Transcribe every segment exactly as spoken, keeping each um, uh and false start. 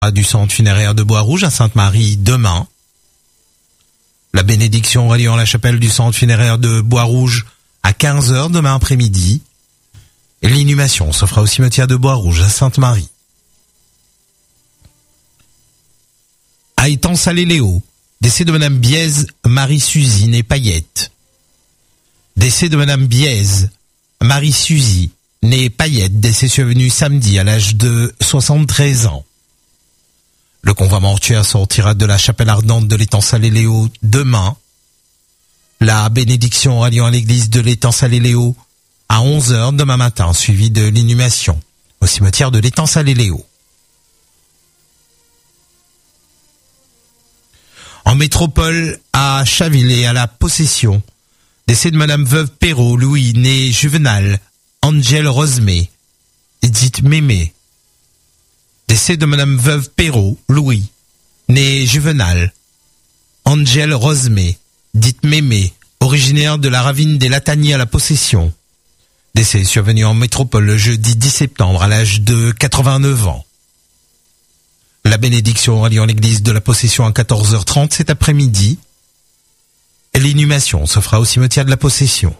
du centre funéraire de Bois-Rouge à Sainte-Marie demain. La bénédiction aura lieu en la chapelle du centre funéraire de Bois-Rouge à quinze heures demain après-midi. Et l'inhumation se fera au cimetière de Bois-Rouge à Sainte-Marie. À Étang-Salé-Léo, décès de Madame Biaise Marie-Suzy née Payette. Décès de Madame Biaise Marie-Suzy née Payette, décès survenu samedi à l'âge de soixante-treize ans. Le convoi mortuaire sortira de la chapelle ardente de l'Étang-Salé-Léo demain. La bénédiction aura lieu à l'église de l'Étang-Salé-Léo à onze heures demain matin, suivi de l'inhumation au cimetière de l'Étang-Salé-Léo. En métropole, à Chaville et à la Possession, décès de Madame Veuve Perrault, Louis, née Juvenal, Angèle Rosemée, dite Mémé. Décès de Madame Veuve Perrault, Louis, née Juvenal, Angèle Rosemée, dite Mémé, originaire de la ravine des Lataniers à la Possession. Décès survenu en métropole le jeudi dix septembre à l'âge de quatre-vingt-neuf ans. La bénédiction aura lieu en l'église de la Possession à quatorze heures trente cet après-midi. Et l'inhumation se fera au cimetière de la Possession.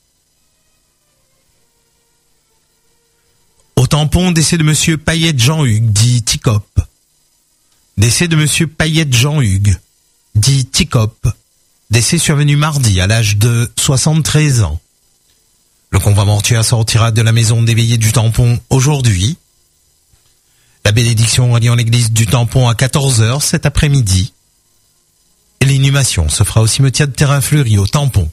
Au Tampon, décès de Monsieur Payette Jean-Hugues, dit Ticop. Décès de Monsieur Payette Jean-Hugues, dit Ticop. Décès survenu mardi à l'âge de soixante-treize ans. Le convoi mortuaire sortira de la maison des veillées du Tampon aujourd'hui. La bénédiction aura lieu en l'église du Tampon à quatorze heures cet après-midi. Et l'inhumation se fera au cimetière de Terrain Fleuri au Tampon.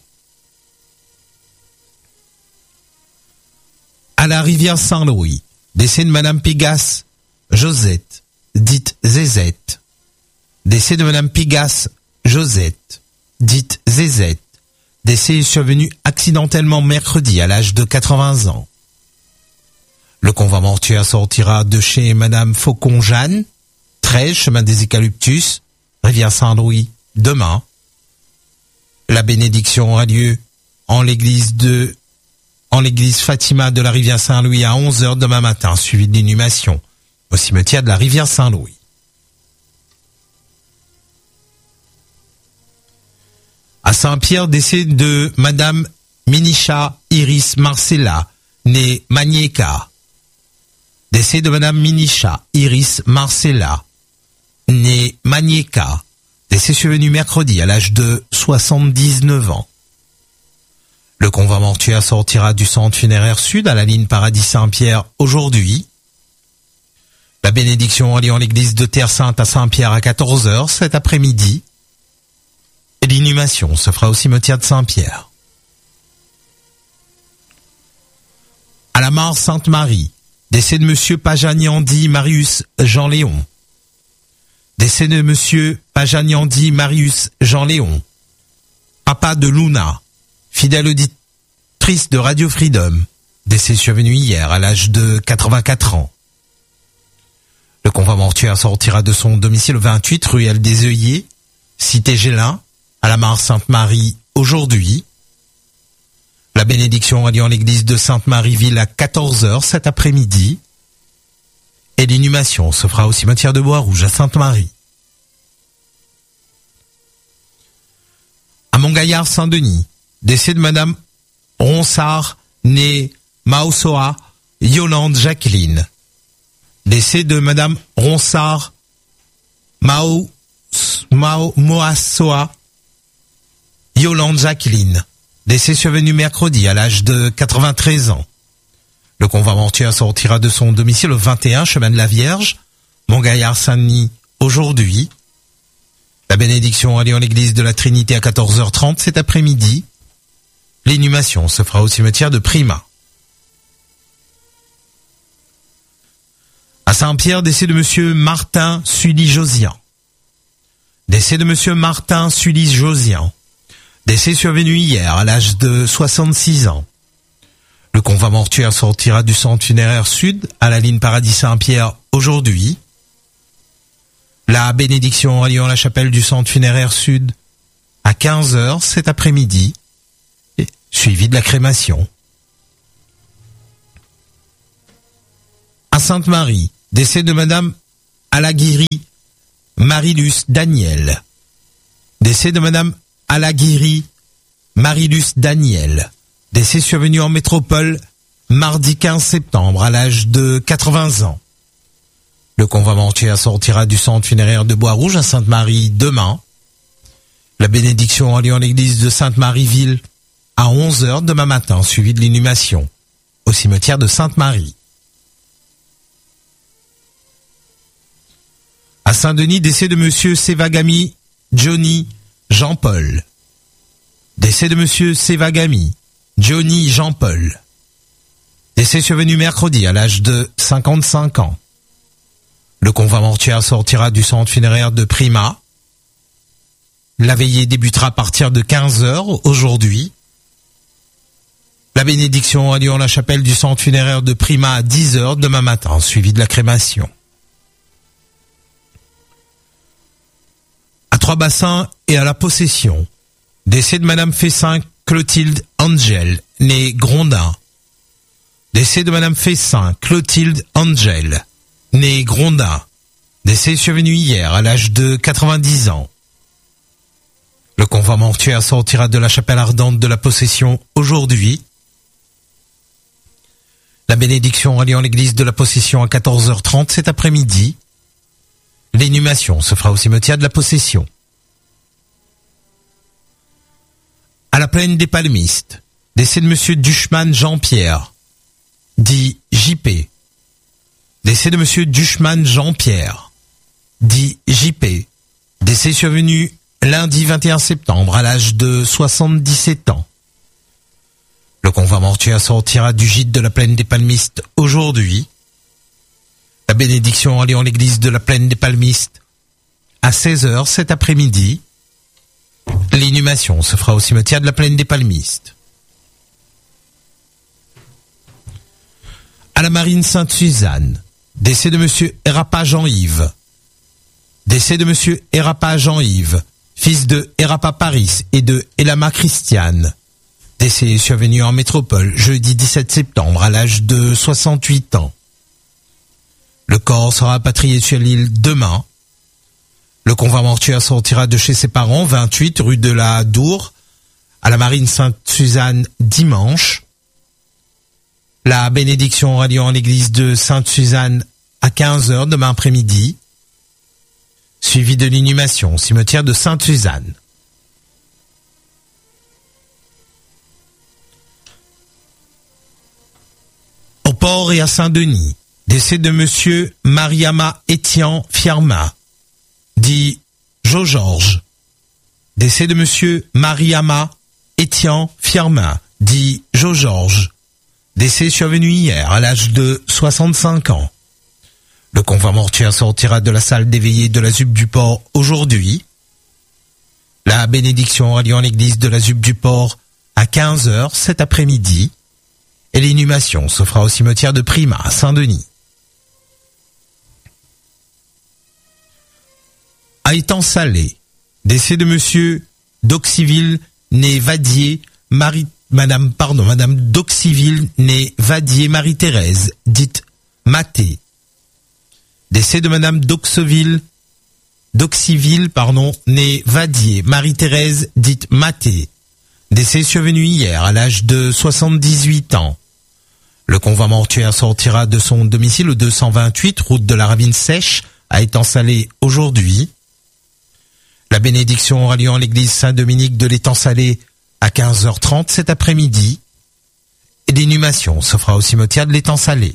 À la rivière Saint-Louis, décès de Madame Pégasse Josette, dite Zézette. Décès de Madame Pégasse Josette, dite Zézette. Décès survenu accidentellement mercredi à l'âge de quatre-vingts ans. Le convoi mortuaire sortira de chez Madame Faucon-Jeanne, treize chemin des Eucalyptus, rivière Saint-Louis, demain. La bénédiction aura lieu en l'église de, en l'église Fatima de la rivière Saint-Louis à onze heures demain matin, suivi de l'inhumation au cimetière de la rivière Saint-Louis. À Saint-Pierre, décès de Madame Minicha Iris Marcella, née Manieka. Décès de Madame Minicha Iris Marcella, née Manieka. Décès survenu mercredi à l'âge de soixante-dix-neuf ans. Le convoi mortuaire sortira du centre funéraire sud à la ligne Paradis-Saint-Pierre aujourd'hui. La bénédiction aura lieu en l'église de Terre-Sainte à Saint-Pierre à quatorze heures cet après-midi. Et l'inhumation se fera au cimetière de Saint-Pierre. À la mare Sainte-Marie, décès de Monsieur Pajaniandi Marius Jean-Léon. Décès de Monsieur Pajaniandi Marius Jean-Léon. Papa de Luna, fidèle auditrice de Radio Freedom. Décès survenu hier à l'âge de quatre-vingt-quatre ans. Le convoi mortuaire sortira de son domicile vingt-huit ruelle des Œillets, cité Gélin, à la mare Sainte-Marie aujourd'hui. La bénédiction aura lieu en l'église de Sainte-Marie-Ville à quatorze heures cet après-midi. Et l'inhumation se fera au cimetière de Bois-Rouge à Sainte-Marie. À Montgaillard-Saint-Denis, décès de Madame Ronsard, née Maosoa Yolande Jacqueline. Décès de Madame Ronsard Mao, Mao Moasoa Yolande Jacqueline. Décès survenu mercredi à l'âge de quatre-vingt-treize ans. Le convoi mortuaire sortira de son domicile au vingt et un chemin de la Vierge, Montgaillard-Saint-Denis aujourd'hui. La bénédiction aura lieu en l'église de la Trinité à quatorze heures trente cet après-midi. L'inhumation se fera au cimetière de Prima. À Saint-Pierre, décès de Monsieur Martin Sully-Josian. Décès de Monsieur Martin Sully-Josian. Décès survenu hier à l'âge de soixante-six ans. Le convoi mortuaire sortira du centre funéraire sud à la ligne Paradis-Saint-Pierre aujourd'hui. La bénédiction aura lieu en la chapelle du centre funéraire sud à quinze heures cet après-midi, suivi de la crémation. À Sainte-Marie, décès de Madame Alaguiri Marilus Daniel. Décès de madame Alaguiri Marilus Daniel. Décès survenu en métropole mardi quinze septembre à l'âge de quatre-vingts ans. Le convoi mortuaire sortira du centre funéraire de Bois-Rouge à Sainte-Marie demain. La bénédiction aura lieu en l'église de Sainte-Marie-Ville à onze heures demain matin, suivi de l'inhumation au cimetière de Sainte-Marie. À Saint-Denis, décès de monsieur Sevagami Johnny Jean-Paul. Décès de monsieur Sevagami Johnny Jean-Paul. Décès survenu mercredi à l'âge de cinquante-cinq ans. Le convoi mortuaire sortira du centre funéraire de Prima. La veillée débutera à partir de quinze heures aujourd'hui. La bénédiction a lieu en la chapelle du centre funéraire de Prima à dix heures demain matin, suivi de la crémation. À Trois-Bassins et à la Possession, décès de madame Fessin Clotilde Angel, née Grondin. Décès de madame Fessin Clotilde Angel, née Grondin. Décès survenu hier à l'âge de quatre-vingt-dix ans. Le convoi mortuaire sortira de la chapelle ardente de la Possession aujourd'hui. La bénédiction aura lieu en l'église de la Possession à quatorze heures trente cet après-midi. L'inhumation se fera au cimetière de la Possession. À la plaine des Palmistes, décès de monsieur Duchman Jean-Pierre, dit J P. Décès de monsieur Duchman Jean-Pierre, dit J P. Décès survenu lundi vingt et un septembre à l'âge de soixante-dix-sept ans. Le convoi mortuaire sortira du gîte de la plaine des Palmistes aujourd'hui. La bénédiction aura lieu en l'église de la plaine des Palmistes à seize heures cet après-midi. L'inhumation se fera au cimetière de la plaine des Palmistes. À la marine Sainte-Suzanne, décès de monsieur Erapa Jean-Yves. Décès de monsieur Erapa Jean-Yves, fils de Erapa Paris et de Elama Christiane. Décès survenu en métropole jeudi dix-sept septembre à l'âge de soixante-huit ans. Le corps sera rapatrié sur l'île demain. Le convoi mortuaire sortira de chez ses parents, vingt-huit rue de la Dour, à la marine Sainte-Suzanne dimanche. La bénédiction aura lieu en l'église de Sainte-Suzanne à quinze heures demain après-midi, suivi de l'inhumation au cimetière de Sainte-Suzanne. Au port et à Saint-Denis, décès de monsieur Mariama Étienne Fierma, dit Jo Georges. Décès de monsieur Mariama Étienne Fierma, dit Jo Georges. Décès survenu hier à l'âge de soixante-cinq ans. Le convoi mortuaire sortira de la salle des veillées de la Zuppe du Port aujourd'hui. La bénédiction aura lieu en l'église de la Zuppe du Port à quinze heures cet après-midi. Et l'inhumation se fera au cimetière de Prima à Saint-Denis. À Étang-Salé, décès de monsieur Doxiville né Vadier, Marie, madame, pardon, madame Doxiville né Vadier Marie-Thérèse, dite Maté. Décès de madame Doxoville, Doxiville, pardon, née Vadier Marie-Thérèse, dite Maté. Décès survenu hier à l'âge de soixante-dix-huit ans. Le convoi mortuaire sortira de son domicile au deux cent vingt-huit, route de la Ravine Sèche, à Étang-Salé aujourd'hui. La bénédiction aura lieu en l'église Saint-Dominique de l'Étang-Salé à quinze heures trente cet après-midi. Et l'inhumation se fera au cimetière de l'Étang-Salé.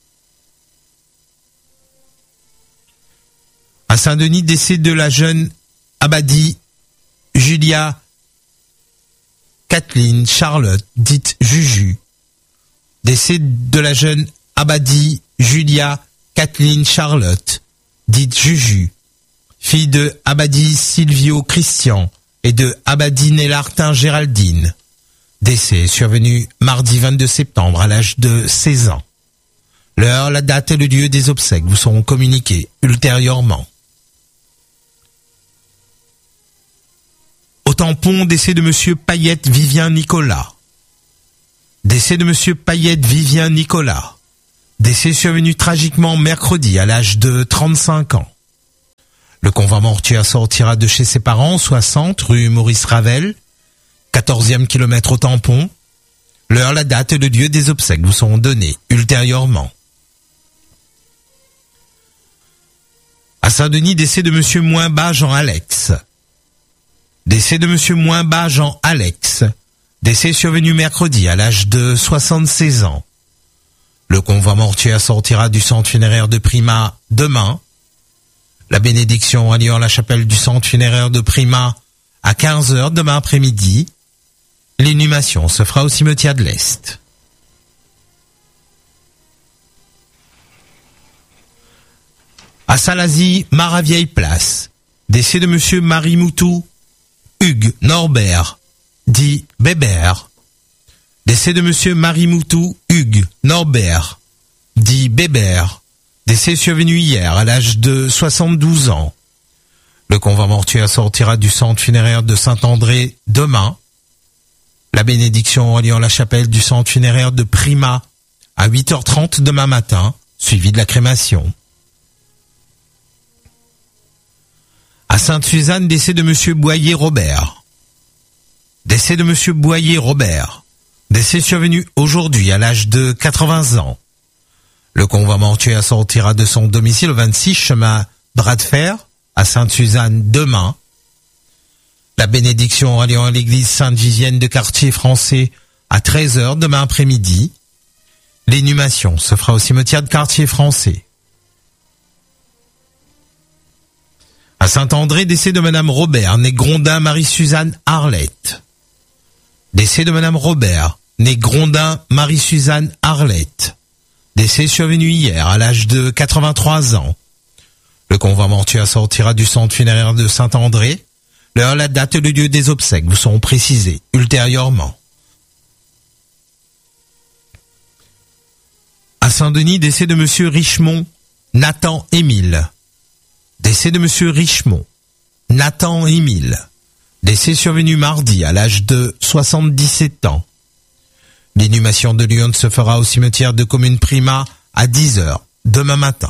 À Saint-Denis, décès de la jeune Abadi Julia Kathleen Charlotte, dite Juju. Décès de la jeune Abadi Julia Kathleen Charlotte, dite Juju, fille de Abadi Silvio Christian et de Abadi Nélartin Géraldine. Décès survenu mardi vingt-deux septembre à l'âge de seize ans. L'heure, la date et le lieu des obsèques vous seront communiqués ultérieurement. Au Tampon, décès de monsieur Payette Vivien Nicolas. Décès de monsieur Payette Vivien Nicolas, décès survenu tragiquement mercredi à l'âge de trente-cinq ans. Le convoi mortuaire sortira de chez ses parents, soixante rue Maurice Ravel, quatorzième kilomètre au tampon. L'heure, la date et le lieu des obsèques vous seront donnés ultérieurement. À Saint-Denis, décès de monsieur Moinbas Jean-Alex. Décès de monsieur Moinbas Jean-Alex. Décès survenu mercredi à l'âge de soixante-seize ans. Le convoi mortuaire sortira du centre funéraire de Prima demain. La bénédiction aura lieu à la chapelle du centre funéraire de Prima à quinze heures demain après-midi. L'inhumation se fera au cimetière de l'Est. À Salazie, Maravieille Place. Décès de monsieur Marie Moutou, Hugues Norbert, dit Bébert. Décès de monsieur Marie Moutou, Hugues Norbert, dit Bébert. Décès survenu hier à l'âge de soixante-douze ans. Le convoi mortuaire sortira du centre funéraire de Saint-André demain. La bénédiction aura lieu en la chapelle du centre funéraire de Prima à huit heures trente demain matin, suivi de la crémation. À Sainte-Suzanne, décès de monsieur Boyer Robert. Décès de monsieur Boyer Robert. Décès survenu aujourd'hui à l'âge de quatre-vingts ans. Le convoi mortuaire sortira de son domicile au vingt-six chemin Bras de Fer à Sainte-Suzanne demain. La bénédiction aura lieu à l'église Sainte-Vivienne de Quartier Français à treize heures demain après-midi. L'inhumation se fera au cimetière de Quartier Français. À Saint-André, décès de madame Robert, née Grondin Marie-Suzanne Arlette. Décès de madame Robert, née Grondin Marie-Suzanne Arlette. Décès survenu hier à l'âge de quatre-vingt-trois ans. Le convoi mortuaire sortira du centre funéraire de Saint-André. L'heure, la date et le lieu des obsèques vous seront précisés ultérieurement. À Saint-Denis, décès de monsieur Richemont, Nathan Émile. Décès de monsieur Richemont, Nathan Émile. Décès survenu mardi à l'âge de soixante-dix-sept ans. L'inhumation de Lyon se fera au cimetière de Commune Prima à dix heures demain matin.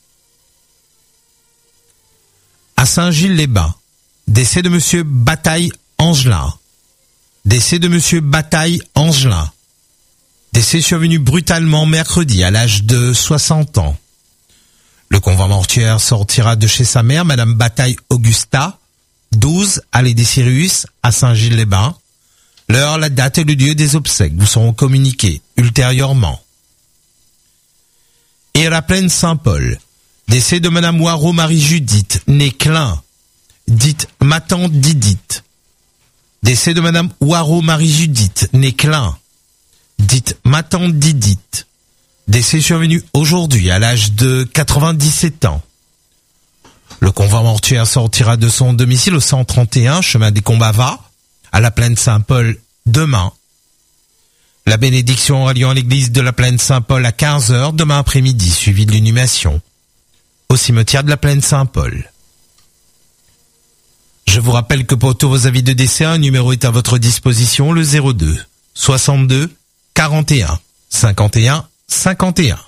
À Saint-Gilles-les-Bains, décès de monsieur Bataille Angelin. Décès de monsieur Bataille Angelin. Décès survenu brutalement mercredi à l'âge de soixante ans. Le convoi mortuaire sortira de chez sa mère, madame Bataille Augusta, douze allée des Cyrus à Saint-Gilles-les-Bains. L'heure, la date et le lieu des obsèques vous seront communiqués ultérieurement. Et à la plaine Saint-Paul, décès de madame Waro Marie-Judith, née Klein, dite ma tante Didite. Décès de madame Waro Marie-Judith, née Klein, dite ma tante Didite. Décès survenu aujourd'hui à l'âge de quatre-vingt-dix-sept ans. Le convoi mortuaire sortira de son domicile au cent trente et un chemin des Combavas, à la plaine Saint-Paul demain. La bénédiction aura lieu à l'église de la plaine Saint-Paul à quinze heures demain après-midi, suivi de l'inhumation au cimetière de la plaine Saint-Paul. Je vous rappelle que pour tous vos avis de décès, un numéro est à votre disposition, le zéro deux soixante-deux quarante et un cinquante et un cinquante et un.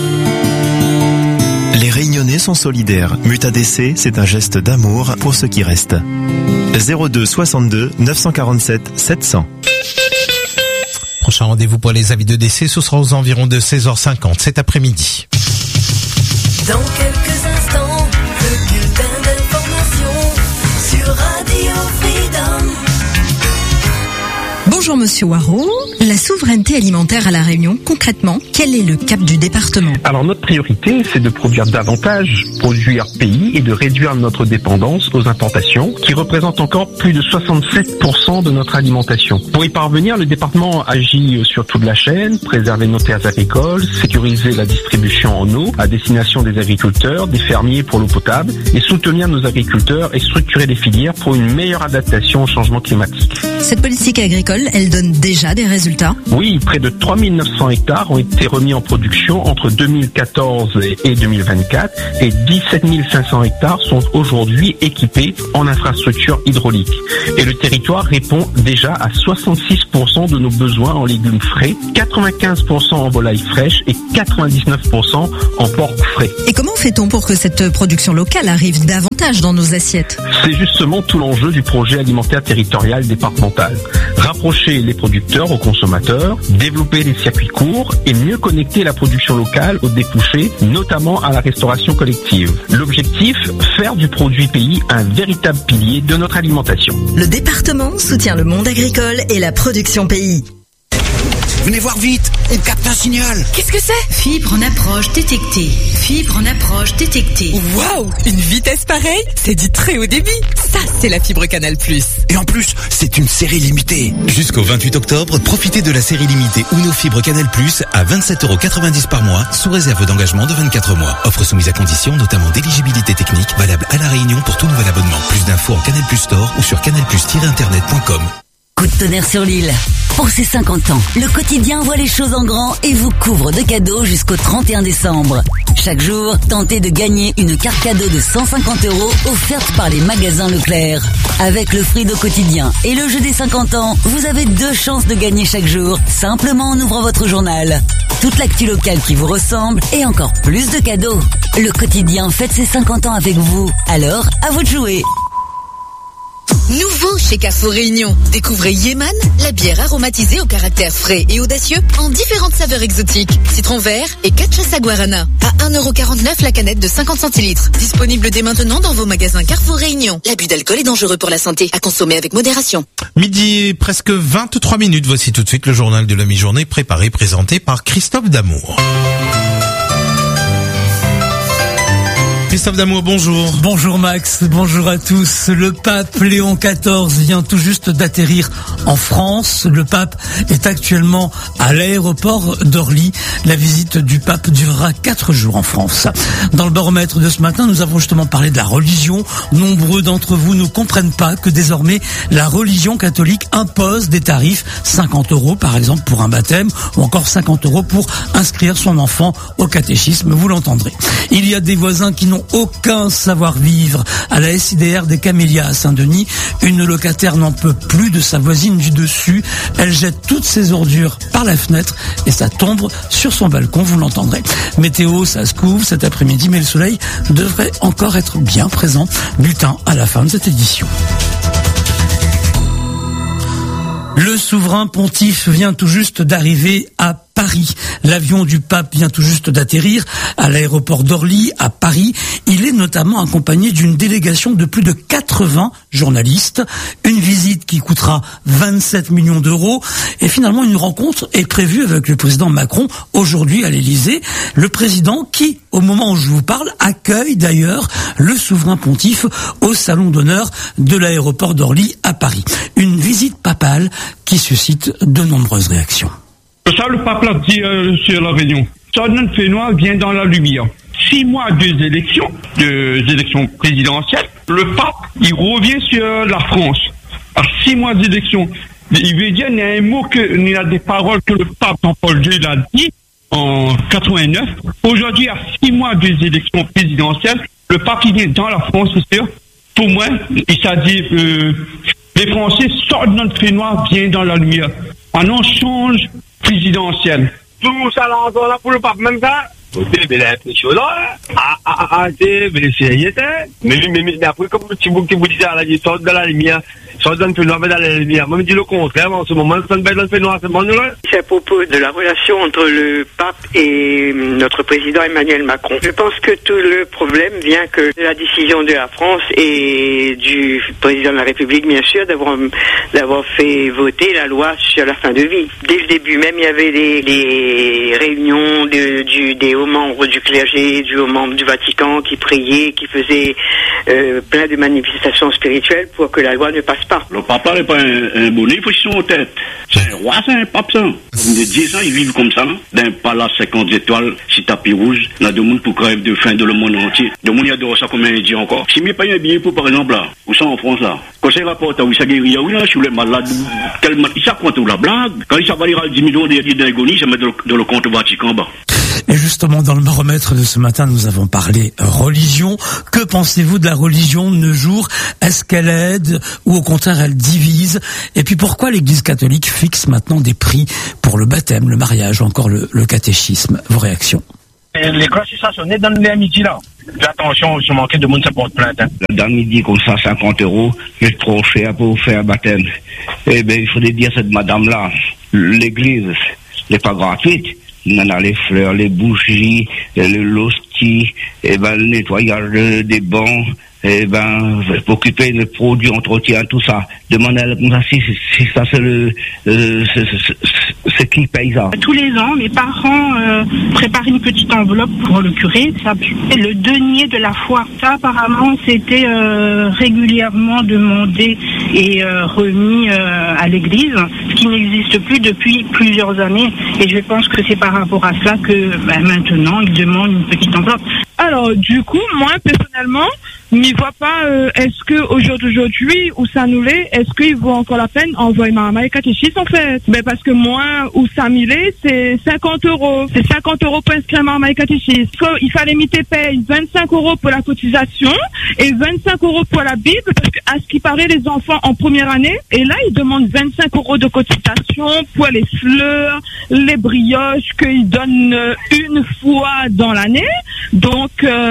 Les Réunionnais sont solidaires. Muta D C, c'est un geste d'amour pour ceux qui restent. zéro deux soixante-deux neuf cent quarante-sept sept cents. Prochain rendez-vous pour les avis de décès, ce sera aux environs de seize heures cinquante cet après-midi. Dans quelques instants, le bulletin d'information sur Radio Freedom. Bonjour Monsieur Waro, la souveraineté alimentaire à La Réunion, concrètement, quel est le cap du département? Alors notre priorité, c'est de produire davantage, produire pays et de réduire notre dépendance aux importations, qui représentent encore plus de soixante-sept pour cent de notre alimentation. Pour y parvenir, le département agit sur toute la chaîne, préserver nos terres agricoles, sécuriser la distribution en eau à destination des agriculteurs, des fermiers pour l'eau potable, et soutenir nos agriculteurs et structurer des filières pour une meilleure adaptation au changement climatique. Cette politique agricole, elle donne déjà des résultats? Oui, près de trois mille neuf cents hectares ont été remis en production entre deux mille quatorze et deux mille vingt-quatre et dix-sept mille cinq cents cents hectares sont aujourd'hui équipés en infrastructure hydraulique. Et le territoire répond déjà à soixante-six pour cent de nos besoins en légumes frais, quatre-vingt-quinze pour cent en volailles fraîches et quatre-vingt-dix-neuf pour cent en porc frais. Et comment fait-on pour que cette production locale arrive davantage dans nos assiettes? C'est justement tout l'enjeu du projet alimentaire territorial départemental. Rapprocher les producteurs aux consommateurs, développer les circuits courts et mieux connecter la production locale aux débouchés, notamment à la restauration collective. L'objectif, faire du produit pays un véritable pilier de notre alimentation. Le département soutient le monde agricole et la production pays. Venez voir vite, on capte un signal. Qu'est-ce que c'est? Fibre en approche détectée. Fibre en approche détectée. Waouh, une vitesse pareille, c'est du très haut débit. Ça, c'est la fibre Canal plus. Et en plus, c'est une série limitée. Jusqu'au vingt-huit octobre, profitez de la série limitée Uno Fibre Canal plus à vingt-sept euros quatre-vingt-dix par mois, sous réserve d'engagement de vingt-quatre mois. Offre soumise à conditions, notamment d'éligibilité technique, valable à La Réunion pour tout nouvel abonnement. Plus d'infos en Canal Plus Store ou sur canal plus tiret internet point com. Coup de tonnerre sur l'île. Pour ses cinquante ans, le quotidien voit les choses en grand et vous couvre de cadeaux jusqu'au trente et un décembre. Chaque jour, tentez de gagner une carte cadeau de cent cinquante euros offerte par les magasins Leclerc. Avec le Frido quotidien et le jeu des cinquante ans, vous avez deux chances de gagner chaque jour, simplement en ouvrant votre journal. Toute l'actu locale qui vous ressemble et encore plus de cadeaux. Le quotidien fête ses cinquante ans avec vous. Alors, à vous de jouer. Nouveau chez Carrefour Réunion. Découvrez Yeman, la bière aromatisée au caractère frais et audacieux en différentes saveurs exotiques. Citron vert et cachaça guarana. À un euro quarante-neuf la canette de cinquante centilitres. Disponible dès maintenant dans vos magasins Carrefour Réunion. L'abus d'alcool est dangereux pour la santé. À consommer avec modération. Midi, presque vingt-trois minutes. Voici tout de suite le journal de la mi-journée préparé, présenté par Christophe Damour. Christophe Damour, bonjour. Bonjour Max, bonjour à tous. Le pape Léon quatorze vient tout juste d'atterrir en France. Le pape est actuellement à l'aéroport d'Orly. La visite du pape durera quatre jours en France. Dans le baromètre de ce matin, nous avons justement parlé de la religion. Nombreux d'entre vous ne comprennent pas que désormais la religion catholique impose des tarifs, cinquante euros par exemple pour un baptême ou encore cinquante euros pour inscrire son enfant au catéchisme, vous l'entendrez. Il y a des voisins qui n'ont aucun savoir-vivre. À la S I D R des Camélias à Saint-Denis, une locataire n'en peut plus de sa voisine du dessus. Elle jette toutes ses ordures par la fenêtre et ça tombe sur son balcon, vous l'entendrez. Météo, ça se couvre cet après-midi, mais le soleil devrait encore être bien présent. Butin à la fin de cette édition. Le souverain pontife vient tout juste d'arriver à Paris. L'avion du pape vient tout juste d'atterrir à l'aéroport d'Orly, à Paris. Il est notamment accompagné d'une délégation de plus de quatre-vingts journalistes. Une visite qui coûtera vingt-sept millions d'euros. Et finalement, une rencontre est prévue avec le président Macron aujourd'hui à l'Élysée. Le président qui, au moment où je vous parle, accueille d'ailleurs le souverain pontife au salon d'honneur de l'aéroport d'Orly à Paris. Une visite papale qui suscite de nombreuses réactions. Ça, le pape l'a dit euh, sur la réunion. Ferdinand Fénois vient dans la lumière. Six mois, deux élections, deux élections présidentielles. Le pape, il revient sur la France. À six mois d'élections, il veut dire, il y a un mot, que, il y a des paroles que le pape Jean-Paul deux l'a dit en quatre-vingt-neuf. Aujourd'hui, à six mois des élections présidentielles, le pape, il vient dans la France, c'est sûr. Pour moi, il s'est dit, euh, les Français sortent de notre Fénois, viennent dans la lumière. Un an change présidentiel. Tout ça là encore là pour le pape, même ça. Mais là, c'est chaud là. Ah, ah, ah, c'est, mais c'est, y était. Mais, mais, mais, mais après, comme le petit bout qui vous disait, là, il sort de la lumière. Sort dans le fait noir, mais dans la lumière. Moi, je dis le contraire, en ce moment, ça ne va dans le fait noir, c'est bon, là. C'est à propos de la relation entre le pape et notre président Emmanuel Macron. Je pense que tout le problème vient que de la décision de la France et du président de la République, bien sûr, d'avoir, d'avoir fait voter la loi sur la fin de vie. Dès le début même, il y avait des, des réunions de, du, des hauts membres du clergé, du haut membre du Vatican qui priaient, qui faisaient euh, plein de manifestations spirituelles pour que la loi ne passe pas. Le papa n'est pas un, un bonnet, il faut sur son tête. C'est un roi, c'est un pape, ça. Comme des dix ans, ils vivent comme ça, d'un palace cinquante étoiles, si tapis rouge, il y a deux mondes pour crève de faim de le monde entier. Deux mondes, il y a de ça comme un dit encore. Si je paye un billet pour, par exemple, là, où ça en France, là, quand c'est rapport à où ça guérit, oui, là, je suis le malade, tellement, il s'accroît tout la blague. Quand il s'avalira dix millions d'agonie, ça met dans le compte Vatican, bas. Et justement, dans le baromètre de ce matin, nous avons parlé religion. Que pensez-vous de la religion de nos jours? Est-ce qu'elle aide ou au contraire elle divise? Et puis pourquoi l'Église catholique fixe maintenant des prix pour le baptême, le mariage ou encore le, le catéchisme? Vos réactions? Les classes stationnées dans les midi là. Fais attention, je manquais de monde, ça porte plainte. Hein. Dans le midi, comme ça, cinquante euros, c'est trop cher pour faire un baptême. Eh bien, il faudrait dire à cette madame-là, l'église n'est pas gratuite. Il y en a les fleurs, les bougies, l'hostie, eh ben, le nettoyage des bancs, eh ben, pour occuper le produit, entretien, tout ça. Demandez à la si, si ça c'est le, euh, c'est, c'est, c'est qui paye ça? Tous les ans, mes parents euh, préparent une petite enveloppe pour le curé. Ça, c'est le denier de la foi. Ça, apparemment, c'était euh, régulièrement demandé et euh, remis euh, à l'église, ce qui n'existe plus depuis plusieurs années. Et je pense que c'est par rapport à cela que ben, maintenant, ils demandent une petite enveloppe. Alors, du coup, moi, personnellement, m'y vois pas, euh, est-ce que aujourd'hui, où ça nous l'est, est-ce qu'il vaut encore la peine envoyer ma maman et catéchisme, en fait? Ben, parce que moi, où ça m'y l'est, c'est cinquante euros. C'est cinquante euros pour inscrire ma maman et catéchisme. Il fallait m'y payer vingt-cinq euros pour la cotisation et vingt-cinq euros pour la Bible, parce que, à ce qui paraît, les enfants en première année, et là, ils demandent vingt-cinq euros de cotisation pour les fleurs, les brioches qu'ils donnent une fois dans l'année. Donc,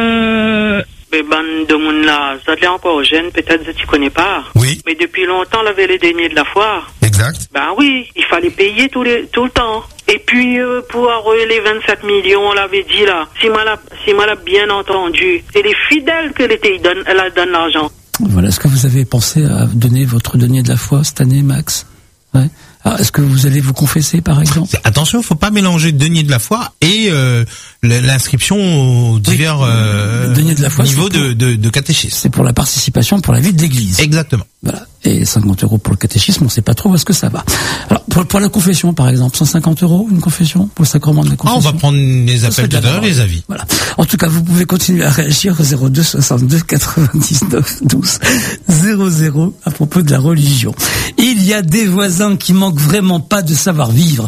euh, Mais ban de monde là, ça t'est encore jeune, peut-être que tu connais pas. Oui. Mais depuis longtemps, on avait les deniers de la foire. Exact. Ben oui, il fallait payer tout, les, tout le temps. Et puis, euh, pour avoir les vingt-sept millions, on l'avait dit là, si moi l'a, si moi l'a bien entendu, c'est les fidèles que l'État donne, elle donne l'argent. Voilà, est-ce que vous avez pensé à donner votre denier de la foi cette année, Max? Ouais. Alors, est-ce que vous allez vous confesser, par exemple? Attention, faut pas mélanger denier de la foi et euh, l'inscription aux divers oui, euh, denier de la foi, niveaux pour, de, de, de catéchisme. C'est pour la participation pour la vie de l'Église. Exactement. Voilà. Et cinquante euros pour le catéchisme, on sait pas trop où est-ce que ça va. Alors, pour, pour la confession, par exemple, cent cinquante euros, une confession, pour le sacrement de la confession. Ah, on va prendre les appels tout à l'heure, les avis. Voilà. En tout cas, vous pouvez continuer à réagir au zéro deux soixante-deux quatre-vingt-dix-neuf douze zéro zéro à propos de la religion. Il y a des voisins qui manquent vraiment pas de savoir-vivre,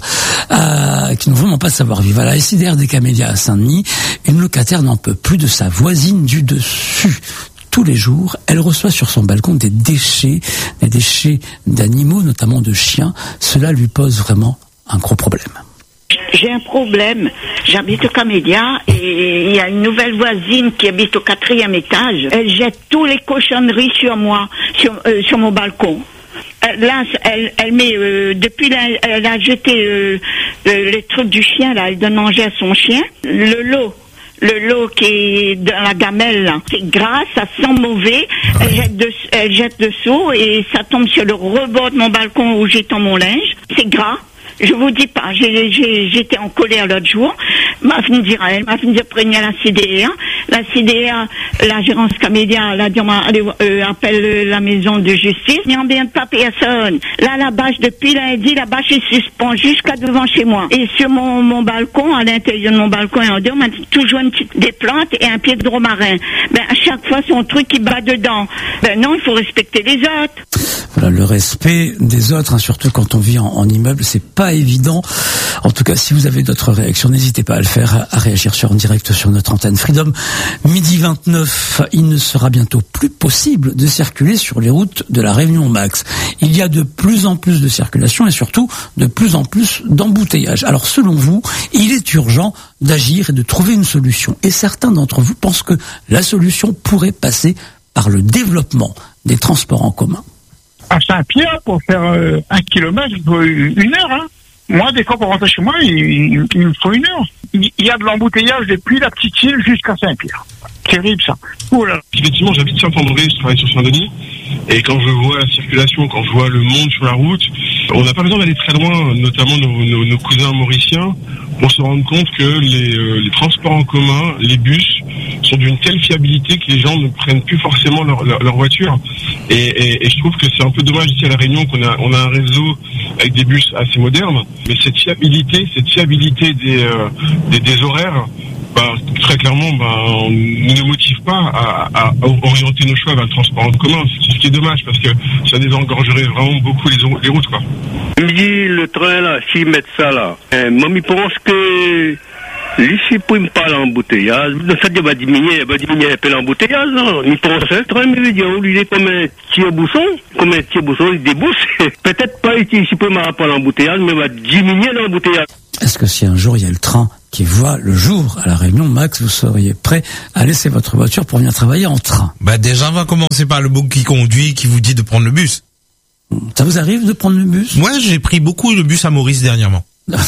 euh, qui n'ont vraiment pas de savoir-vivre. À la S I D R des Camélias à Saint-Denis, une locataire n'en peut plus de sa voisine du dessus. Tous les jours, elle reçoit sur son balcon des déchets, des déchets d'animaux, notamment de chiens. Cela lui pose vraiment un gros problème. J'ai un problème. J'habite au Camélia et il y a une nouvelle voisine qui habite au quatrième étage. Elle jette tous les cochonneries sur moi, sur, euh, sur mon balcon. Là, elle, elle met euh, depuis là, elle a jeté euh, le, les trucs du chien là, elle donne manger à son chien. Le lot. Le lot qui est dans la gamelle, là, c'est gras, ça sent mauvais. Elle jette, de, elle jette dessous et ça tombe sur le rebord de mon balcon où j'étends mon linge. C'est gras. Je vous dis pas, j'ai, j'ai, j'étais en colère l'autre jour. M'a fait dire à elle, m'a fait dire prévenir la C D R. La C D R, la gérance Camélia, elle a dit, allez, euh, appelle la maison de justice. Il n'y a bien pas personne. Là, la bâche, depuis lundi, la bâche est suspendue jusqu'à devant chez moi. Et sur mon, mon balcon, à l'intérieur de mon balcon et en dehors, on m'a toujours une petite, des plantes et un pied de romarin. Ben, à chaque fois, c'est un truc qui bat dedans. Ben non, il faut respecter les autres. Voilà, le respect des autres, hein, surtout quand on vit en, en immeuble, c'est pas évident. En tout cas, si vous avez d'autres réactions, n'hésitez pas à le faire, à, à réagir sur en direct sur notre antenne Freedom. Midi vingt-neuf, il ne sera bientôt plus possible de circuler sur les routes de la Réunion Max. Il y a de plus en plus de circulation et surtout de plus en plus d'embouteillages. Alors selon vous, il est urgent d'agir et de trouver une solution. Et certains d'entre vous pensent que la solution pourrait passer par le développement des transports en commun. À Saint-Pierre, pour faire euh, un kilomètre, il faut une heure. Hein. Moi, des fois, pour rentrer chez moi, il, il, il me faut une heure. Il, il y a de l'embouteillage depuis la petite île jusqu'à Saint-Pierre. Terrible, ça. Oh là. Effectivement, j'habite Saint-André, je travaille sur Saint-Denis. Et quand je vois la circulation, quand je vois le monde sur la route, on n'a pas besoin d'aller très loin, notamment nos, nos, nos cousins mauriciens, pour se rendre compte que les, euh, les transports en commun, les bus, sont d'une telle fiabilité que les gens ne prennent plus forcément leur, leur, leur voiture. Et, et, et je trouve que c'est un peu dommage ici à La Réunion qu'on a, on a un réseau avec des bus assez modernes, mais cette fiabilité, cette fiabilité des, euh, des, des horaires, bah, très clairement, bah, ne nous motive pas à, à, à orienter nos choix vers le transport en commun. C'est ce qui est dommage parce que ça désengorgerait vraiment beaucoup les, les routes, quoi. Il me dit le train là, s'ils mettent ça là, euh, moi je pense que Ici, pour me parler embouteillage, ça va diminuer, va diminuer un peu l'embouteillage, non? Il pense très mais il dit, on lui dit comme un petit bouchon, comme un petit bouchon, il débouche. Peut-être pas ici, pour me parler l'embouteillage, mais va diminuer l'embouteillage. Est-ce que si un jour il y a le train qui voit le jour à La Réunion, Max, vous seriez prêt à laisser votre voiture pour venir travailler en train? Bah déjà, on va commencer par le bouc qui conduit, qui vous dit de prendre le bus. Ça vous arrive de prendre le bus? Moi, j'ai pris beaucoup le bus à Maurice dernièrement.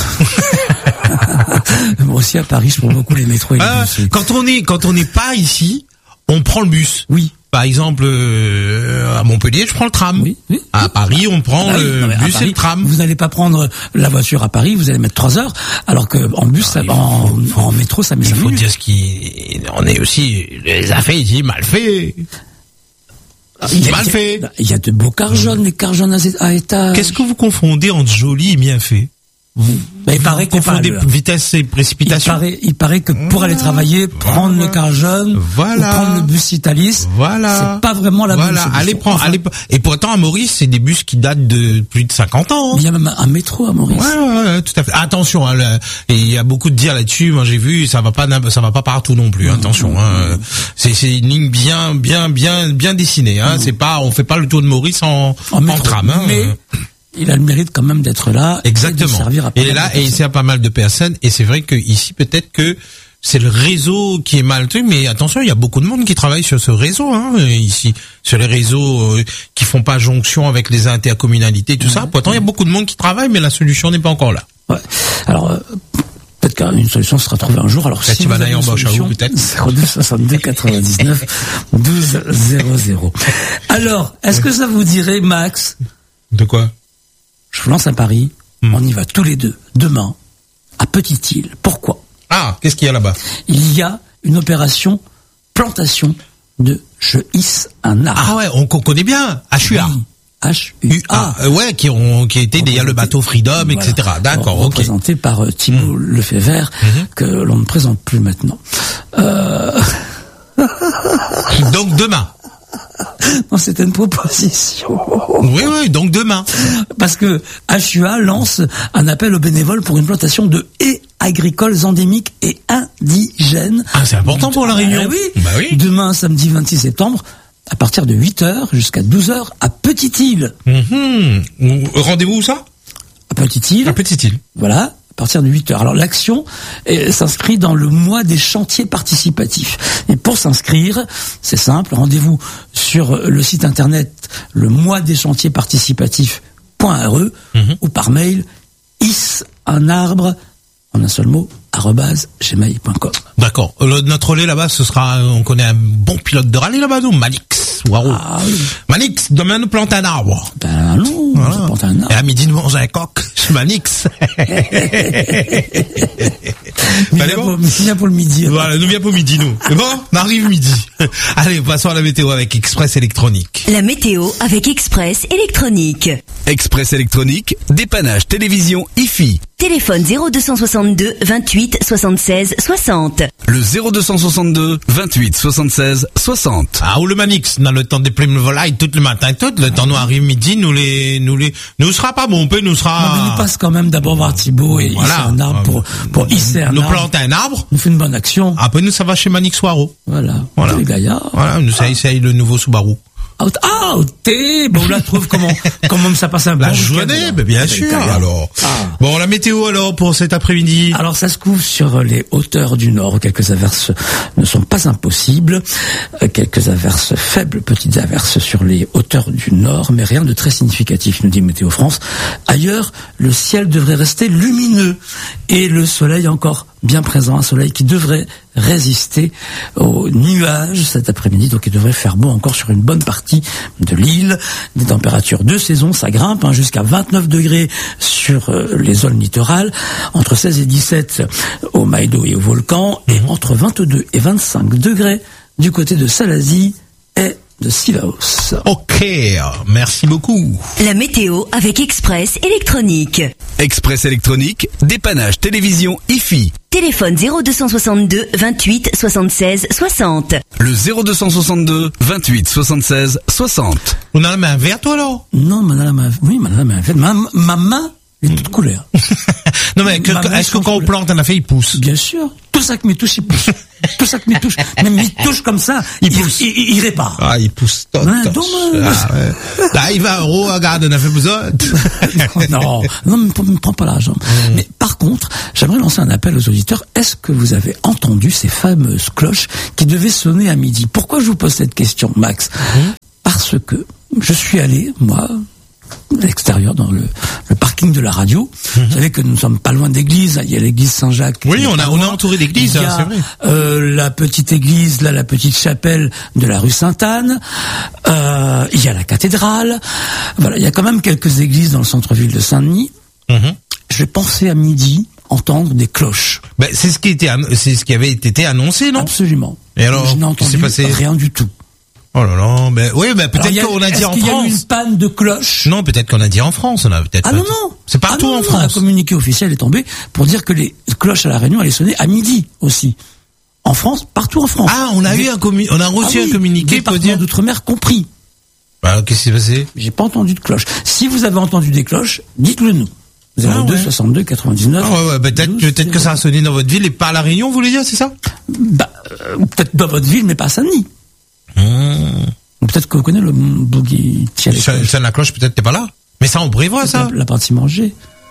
Moi aussi à Paris, je prends beaucoup les métros et les ah, bus. Quand on est, quand on n'est pas ici, on prend le bus. Oui. Par exemple, euh, à Montpellier, je prends le tram. Oui, oui. À Paris, on prend ah, oui, le non, bus Paris, et le tram. Vous n'allez pas prendre la voiture à Paris, vous allez mettre trois heures, alors que en bus, non, ça, en, faut, en, en métro, ça met cinq minutes. Il faut dire ce qui, on est aussi, les affaires ici mal fait. Il mal fait. Il y a de beaux cars jaunes, les cars jaunes à étage. Qu'est-ce que vous confondez entre joli et bien fait? Vous, bah, il paraît qu'on confondez vitesse et précipitation. Il paraît, il paraît que pour aller travailler, prendre voilà. le car jaune, voilà. ou prendre le bus Italis, voilà. c'est pas vraiment la voilà. bonne solution. Allez prendre, enfin, allez, et pourtant à Maurice, c'est des bus qui datent de plus de cinquante ans. Hein. Il y a même un métro à Maurice. Ouais, ouais, ouais, tout à fait. Attention, hein, le, et il y a beaucoup de dires là-dessus. Moi, j'ai vu, ça va pas, ça va pas partout non plus. Mmh, attention, mmh, hein. C'est, c'est une ligne bien, bien, bien, bien dessinée. Hein. Mmh. C'est pas, on fait pas le tour de Maurice en, en, en tram. Hein. Mais il a le mérite quand même d'être là. Exactement. Et de servir à et là, et il sert à pas mal de personnes. Et c'est vrai que ici, peut-être que c'est le réseau qui est mal truc, mais attention, il y a beaucoup de monde qui travaille sur ce réseau, hein, ici, sur les réseaux euh, qui font pas jonction avec les intercommunalités, tout ouais, ça. Pourtant, il ouais. y a beaucoup de monde qui travaille, mais la solution n'est pas encore là. Ouais. Alors. Euh... Peut-être qu'une solution sera trouvée un jour. Alors, peut-être si tu vous vas avez une solution, peut-être. zéro deux soixante-deux quatre-vingt-dix-neuf douze zéro zéro. Alors, est-ce que ça vous dirait, Max? De quoi? Je vous lance un pari. Hmm. On y va tous les deux, demain, à Petite-Île. Pourquoi? Ah, qu'est-ce qu'il y a là-bas? Il y a une opération plantation de je hisse un arbre. Ah ouais, on connaît bien. H U A. Oui. H U A. Ah, ouais, qui ont, qui étaient derrière le bateau Freedom, voilà. et cetera. D'accord, ok. Représenté par euh, Thibault mmh. Lefebvre, mmh. que l'on ne présente plus maintenant. Euh... Donc demain. Non, c'était une proposition. Oui, oui, donc demain. Parce que H U A lance un appel aux bénévoles pour une plantation de haies agricoles endémiques et indigènes. Ah, c'est important pour la Réunion. Ah, oui. Bah oui. Demain, samedi vingt-six septembre, à partir de huit heures jusqu'à douze heures à Petite-Île. Mmh. Rendez-vous où ça? À Petite-Île. À Petite-Île. Voilà, à partir de huit heures. Alors l'action eh, s'inscrit dans le mois des chantiers participatifs. Et pour s'inscrire, c'est simple, rendez-vous sur le site internet le mois des chantiers participatifs point r e mmh. ou par mail hisse un arbre en un seul mot arobase gmail point com. D'accord. Le, notre relais là-bas, ce sera, on connaît un bon pilote de rallye là-bas, nous, Manix. Waouh. Ah, oui. Manix, demain nous plante un arbre. Ben non, voilà. On plante un arbre. Et à midi nous mange un coq. Manix. nous vient bon pour, pour le midi. Voilà, nous vient pour midi, nous. C'est bon, on arrive midi. Allez, passons à la météo avec Express Électronique. La météo avec Express Électronique. Express Électronique, dépannage télévision I F I. Téléphone zéro deux cent soixante-deux vingt-huit soixante-seize soixante. Le zéro deux cent soixante-deux vingt-huit soixante-seize soixante. Ah, ou le Manix, dans le temps des plumes volailles, tout le matin, tout le temps nous arrive midi, nous les, nous les, nous sera pas bon, peut, nous sera. Non, mais nous passe quand même d'abord voir Thibault et voilà. hisser un arbre pour, pour hisser un nous arbre. Nous planter un arbre. Nous fait une bonne action. Après, nous, ça va chez Manix Waro. Voilà. Voilà. Les gaillards. Voilà, nous, ça essaye le nouveau Subaru. Ah, t'es bon, on la trouve comment, comment ça passe un bon la journée, ben bien sûr. Alors, ah. bon, la météo alors pour cet après-midi. Alors, ça se couvre sur les hauteurs du nord. Quelques averses ne sont pas impossibles. Quelques averses faibles, petites averses sur les hauteurs du nord, mais rien de très significatif, nous dit Météo France. Ailleurs, le ciel devrait rester lumineux et le soleil encore bien présent, un soleil qui devrait résister aux nuages cet après-midi, donc il devrait faire beau encore sur une bonne partie de l'île. Des températures de saison, ça grimpe hein, jusqu'à vingt-neuf degrés sur euh, les zones littorales, entre seize et dix-sept au Maïdo et au Volcan, et entre vingt-deux et vingt-cinq degrés du côté de Salazie et de Sivaos. Ok, merci beaucoup. La météo avec Express Électronique. Express Électronique, dépannage télévision I F I. Téléphone zéro deux cent soixante-deux vingt-huit soixante-seize soixante. Le zéro deux cent soixante-deux vingt-huit soixante-seize soixante. On a la main verte, toi, alors? Non, on a la main, oui, on a la main verte. Ma, ma main Il est toute couleur. Non mais que, est-ce que quand on plante un affaire, il pousse? Bien sûr. Tout ça que m'y touche, il pousse. Tout ça que m'y touche. Même il touche comme ça, il, il pousse. Il, il, il répare. Ah, il pousse. Tot, hein, tot. dommage. Ah, ouais. Là, il va euro, regarde, on a fait besoin. non, non, ne me prends pas l'argent. Mmh. Mais par contre, j'aimerais lancer un appel aux auditeurs. Est-ce que vous avez entendu ces fameuses cloches qui devaient sonner à midi? Pourquoi je vous pose cette question, Max? Mmh. Parce que je suis allé, moi, à l'extérieur, dans le, le parking de la radio. Mmh. Vous savez que nous ne sommes pas loin d'église. Il y a l'église Saint-Jacques. Oui, on a, on a entouré d'églises, il y a, hein, c'est vrai. Euh, la petite église, là, la petite chapelle de la rue Sainte-Anne. Euh, il y a la cathédrale. Voilà, il y a quand même quelques églises dans le centre-ville de Saint-Denis. Mmh. Je pensais à midi entendre des cloches. Ben, c'est ce qui était, c'est ce qui avait été annoncé, non? Absolument. Et alors, je n'ai entendu passé rien du tout. Oh là là, ben oui, ben peut-être a, qu'on a dit en France. Est-ce qu'il y a eu une panne de cloche? Non, peut-être qu'on a dit en France. On a peut-être. Ah non non. C'est partout ah non, en non, France. Un communiqué officiel est tombé pour dire que les cloches à la Réunion allaient sonner à midi aussi. En France, partout en France. Ah, on a eu un communiqué, on a reçu ah oui, un communiqué pour dire d'outre-mer compris. Alors qu'est-ce qui s'est passé? J'ai pas entendu de cloche. Si vous avez entendu des cloches, dites-le nous. zéro deux soixante-deux quatre-vingt-dix-neuf. Ah ouais, ouais, peut-être, peut-être que ça a sonné dans votre ville et pas à La Réunion, vous voulez dire, c'est ça? Bah, euh, peut-être dans votre ville, mais pas à Saint-Denis. Mmh. Peut-être que vous connaissez le boogie. Ça, la cloche, peut-être t'es pas là. Mais ça, on prévoit, ça. La, la partie manger.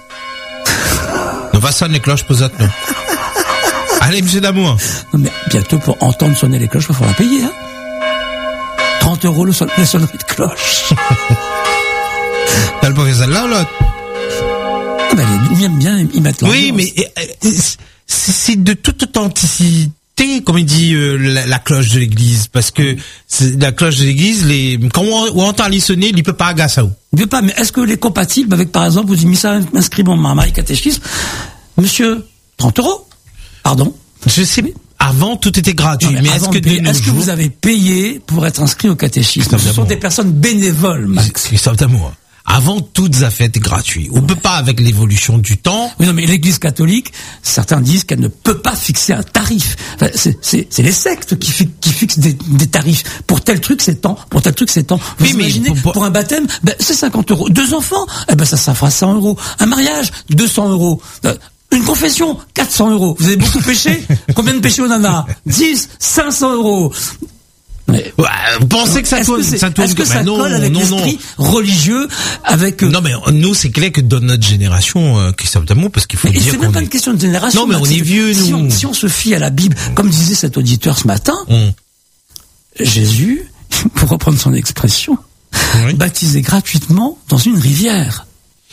On va sonner les cloches, posate, nous. Allez, monsieur d'amour. Non, mais bientôt, pour entendre sonner les cloches, il va falloir payer, hein. trente euros le son, la sonnerie de cloche. T'as le pauvre celle-là, là? Ah, ben, ils aiment bien, ils mettent oui, mais, euh, c'est de toute authenticité. Comme il dit euh, la, la cloche de l'église, parce que la cloche de l'église, les quand on, on entend les sonner, il peut pas agacer. Il peut pas, mais est-ce que est compatible avec, par exemple, vous dites, mais ça m'inscrit mon mari catéchisme, monsieur, trente euros, pardon. Je sais, avant tout était gratuit, non, mais, mais est-ce que payer, est-ce que vous avez payé pour être inscrit au catéchisme? Ce sont des personnes bénévoles, Max. Christophe d'amour. Avant, toutes affaires étaient gratuites. On peut pas, avec l'évolution du temps. Oui, non, mais l'Église catholique, certains disent qu'elle ne peut pas fixer un tarif. Enfin, c'est, c'est, c'est les sectes qui, fi- qui fixent des, des tarifs. Pour tel truc, c'est tant. Pour tel truc, c'est tant. Vous oui, imaginez, pour, pour un baptême, ben, c'est cinquante euros. Deux enfants, eh ben, ça, ça fera cent euros. Un mariage, deux cents euros. Une confession, quatre cents euros. Vous avez beaucoup péché? Combien de péchés on en a? dix, cinq cents euros. Mais, ouais, vous pensez que ça est-ce tourne, que ça tourne est-ce que bah ça non, colle avec non, l'esprit non. religieux avec euh... Non mais nous c'est clair que dans notre génération, euh, Christophe d'amour, parce qu'il faut mais dire c'est qu'on même pas est... une question de génération. Non mais on est vieux si nous. On, si on se fie à la Bible, comme disait cet auditeur ce matin, hum. Jésus, pour reprendre son expression, oui. baptisé gratuitement dans une rivière.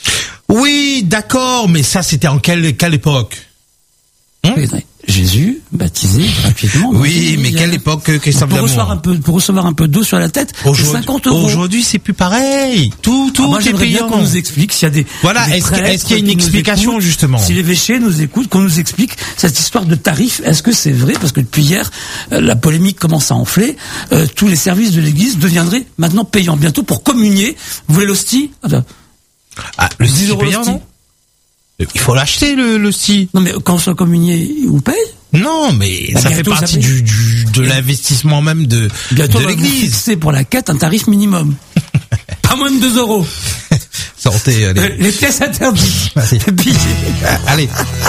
Oui, d'accord, mais ça c'était en quelle quelle époque? Hum oui, Jésus baptisé gratuitement. Oui, mais quelle époque, Christophe pour recevoir un peu, pour recevoir un peu d'eau sur la tête, c'est cinquante euros. Aujourd'hui, c'est plus pareil. Tout, tout ah, moi, est j'aimerais payant. bien qu'on nous explique s'il y a des. Voilà. Des est-ce, est-ce qu'il y a une explication écoutent, justement? Si l'évêché nous écoute, qu'on nous explique cette histoire de tarifs. Est-ce que c'est vrai? Parce que depuis hier, euh, la polémique commence à enfler. Euh, tous les services de l'Église deviendraient maintenant payants bientôt pour communier. Vous voulez l'hostie? Ah, le dix euros payant, non? Il faut l'acheter le l'hostie. Non, mais quand on soit communié, vous paye? Non, mais bah, ça fait partie ça du, du de l'investissement même de, bientôt, de l'église. C'est pour la quête un tarif minimum. Pas moins de deux euros. Sortez, allez. Euh, les pièces interdites. Allez.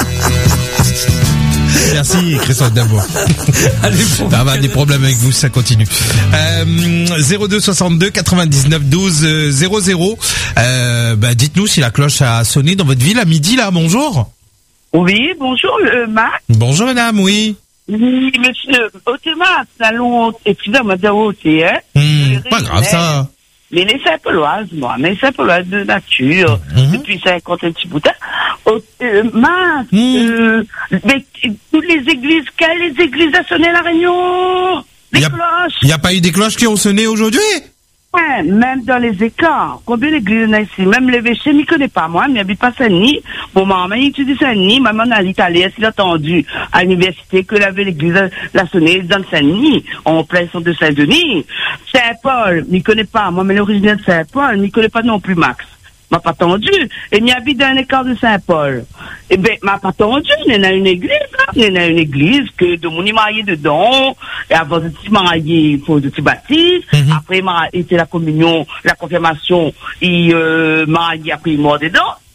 Merci Christophe Dabour. On va avoir des problèmes avec vous, ça continue. Euh, zéro deux soixante-deux quatre-vingt-dix-neuf douze zéro zéro. Euh, bah, dites-nous si la cloche a sonné dans votre ville à midi là. Bonjour. Oui, bonjour, euh, Marc. Bonjour, madame, oui. Oui, monsieur, au théma, salon, et puis là, madame, au thé, hein. Mmh, pas grave, ça. Mais les Saint-Pauloises, moi, mais les Saint-Pauloises de nature, mmh. depuis cinquante et petit bout de temps. Euh, Marc, mmh. euh, mais toutes les églises, quelles les églises a sonné à La Réunion? Les y a, cloches. Il n'y a pas eu des cloches qui ont sonné aujourd'hui? Ouais, même dans les écarts. Combien d'églises on a ici? Même l'évêché m'y connaît pas, moi, mais habite pas Saint-Denis. Bon, maman, il étudie Saint-Denis, maman, en Italie, s'il a entendu à l'université que l'avait l'église la sonné dans Saint-Denis, en plein centre de Saint-Denis. Saint-Paul, m'y connaît pas, moi, mais l'originaire de Saint-Paul, m'y connaît pas non plus, Max. M'a pas tendu. Et m'y habite dans un écart de Saint-Paul. Eh ben, m'a pas tendu. Il y en a une église, là. Il y en a une église que de mon marié dedans. Et avant de se marier, il faut de se baptiser. Mm-hmm. Après, il était la communion, la confirmation. Il, euh, marié, après, il mort dedans.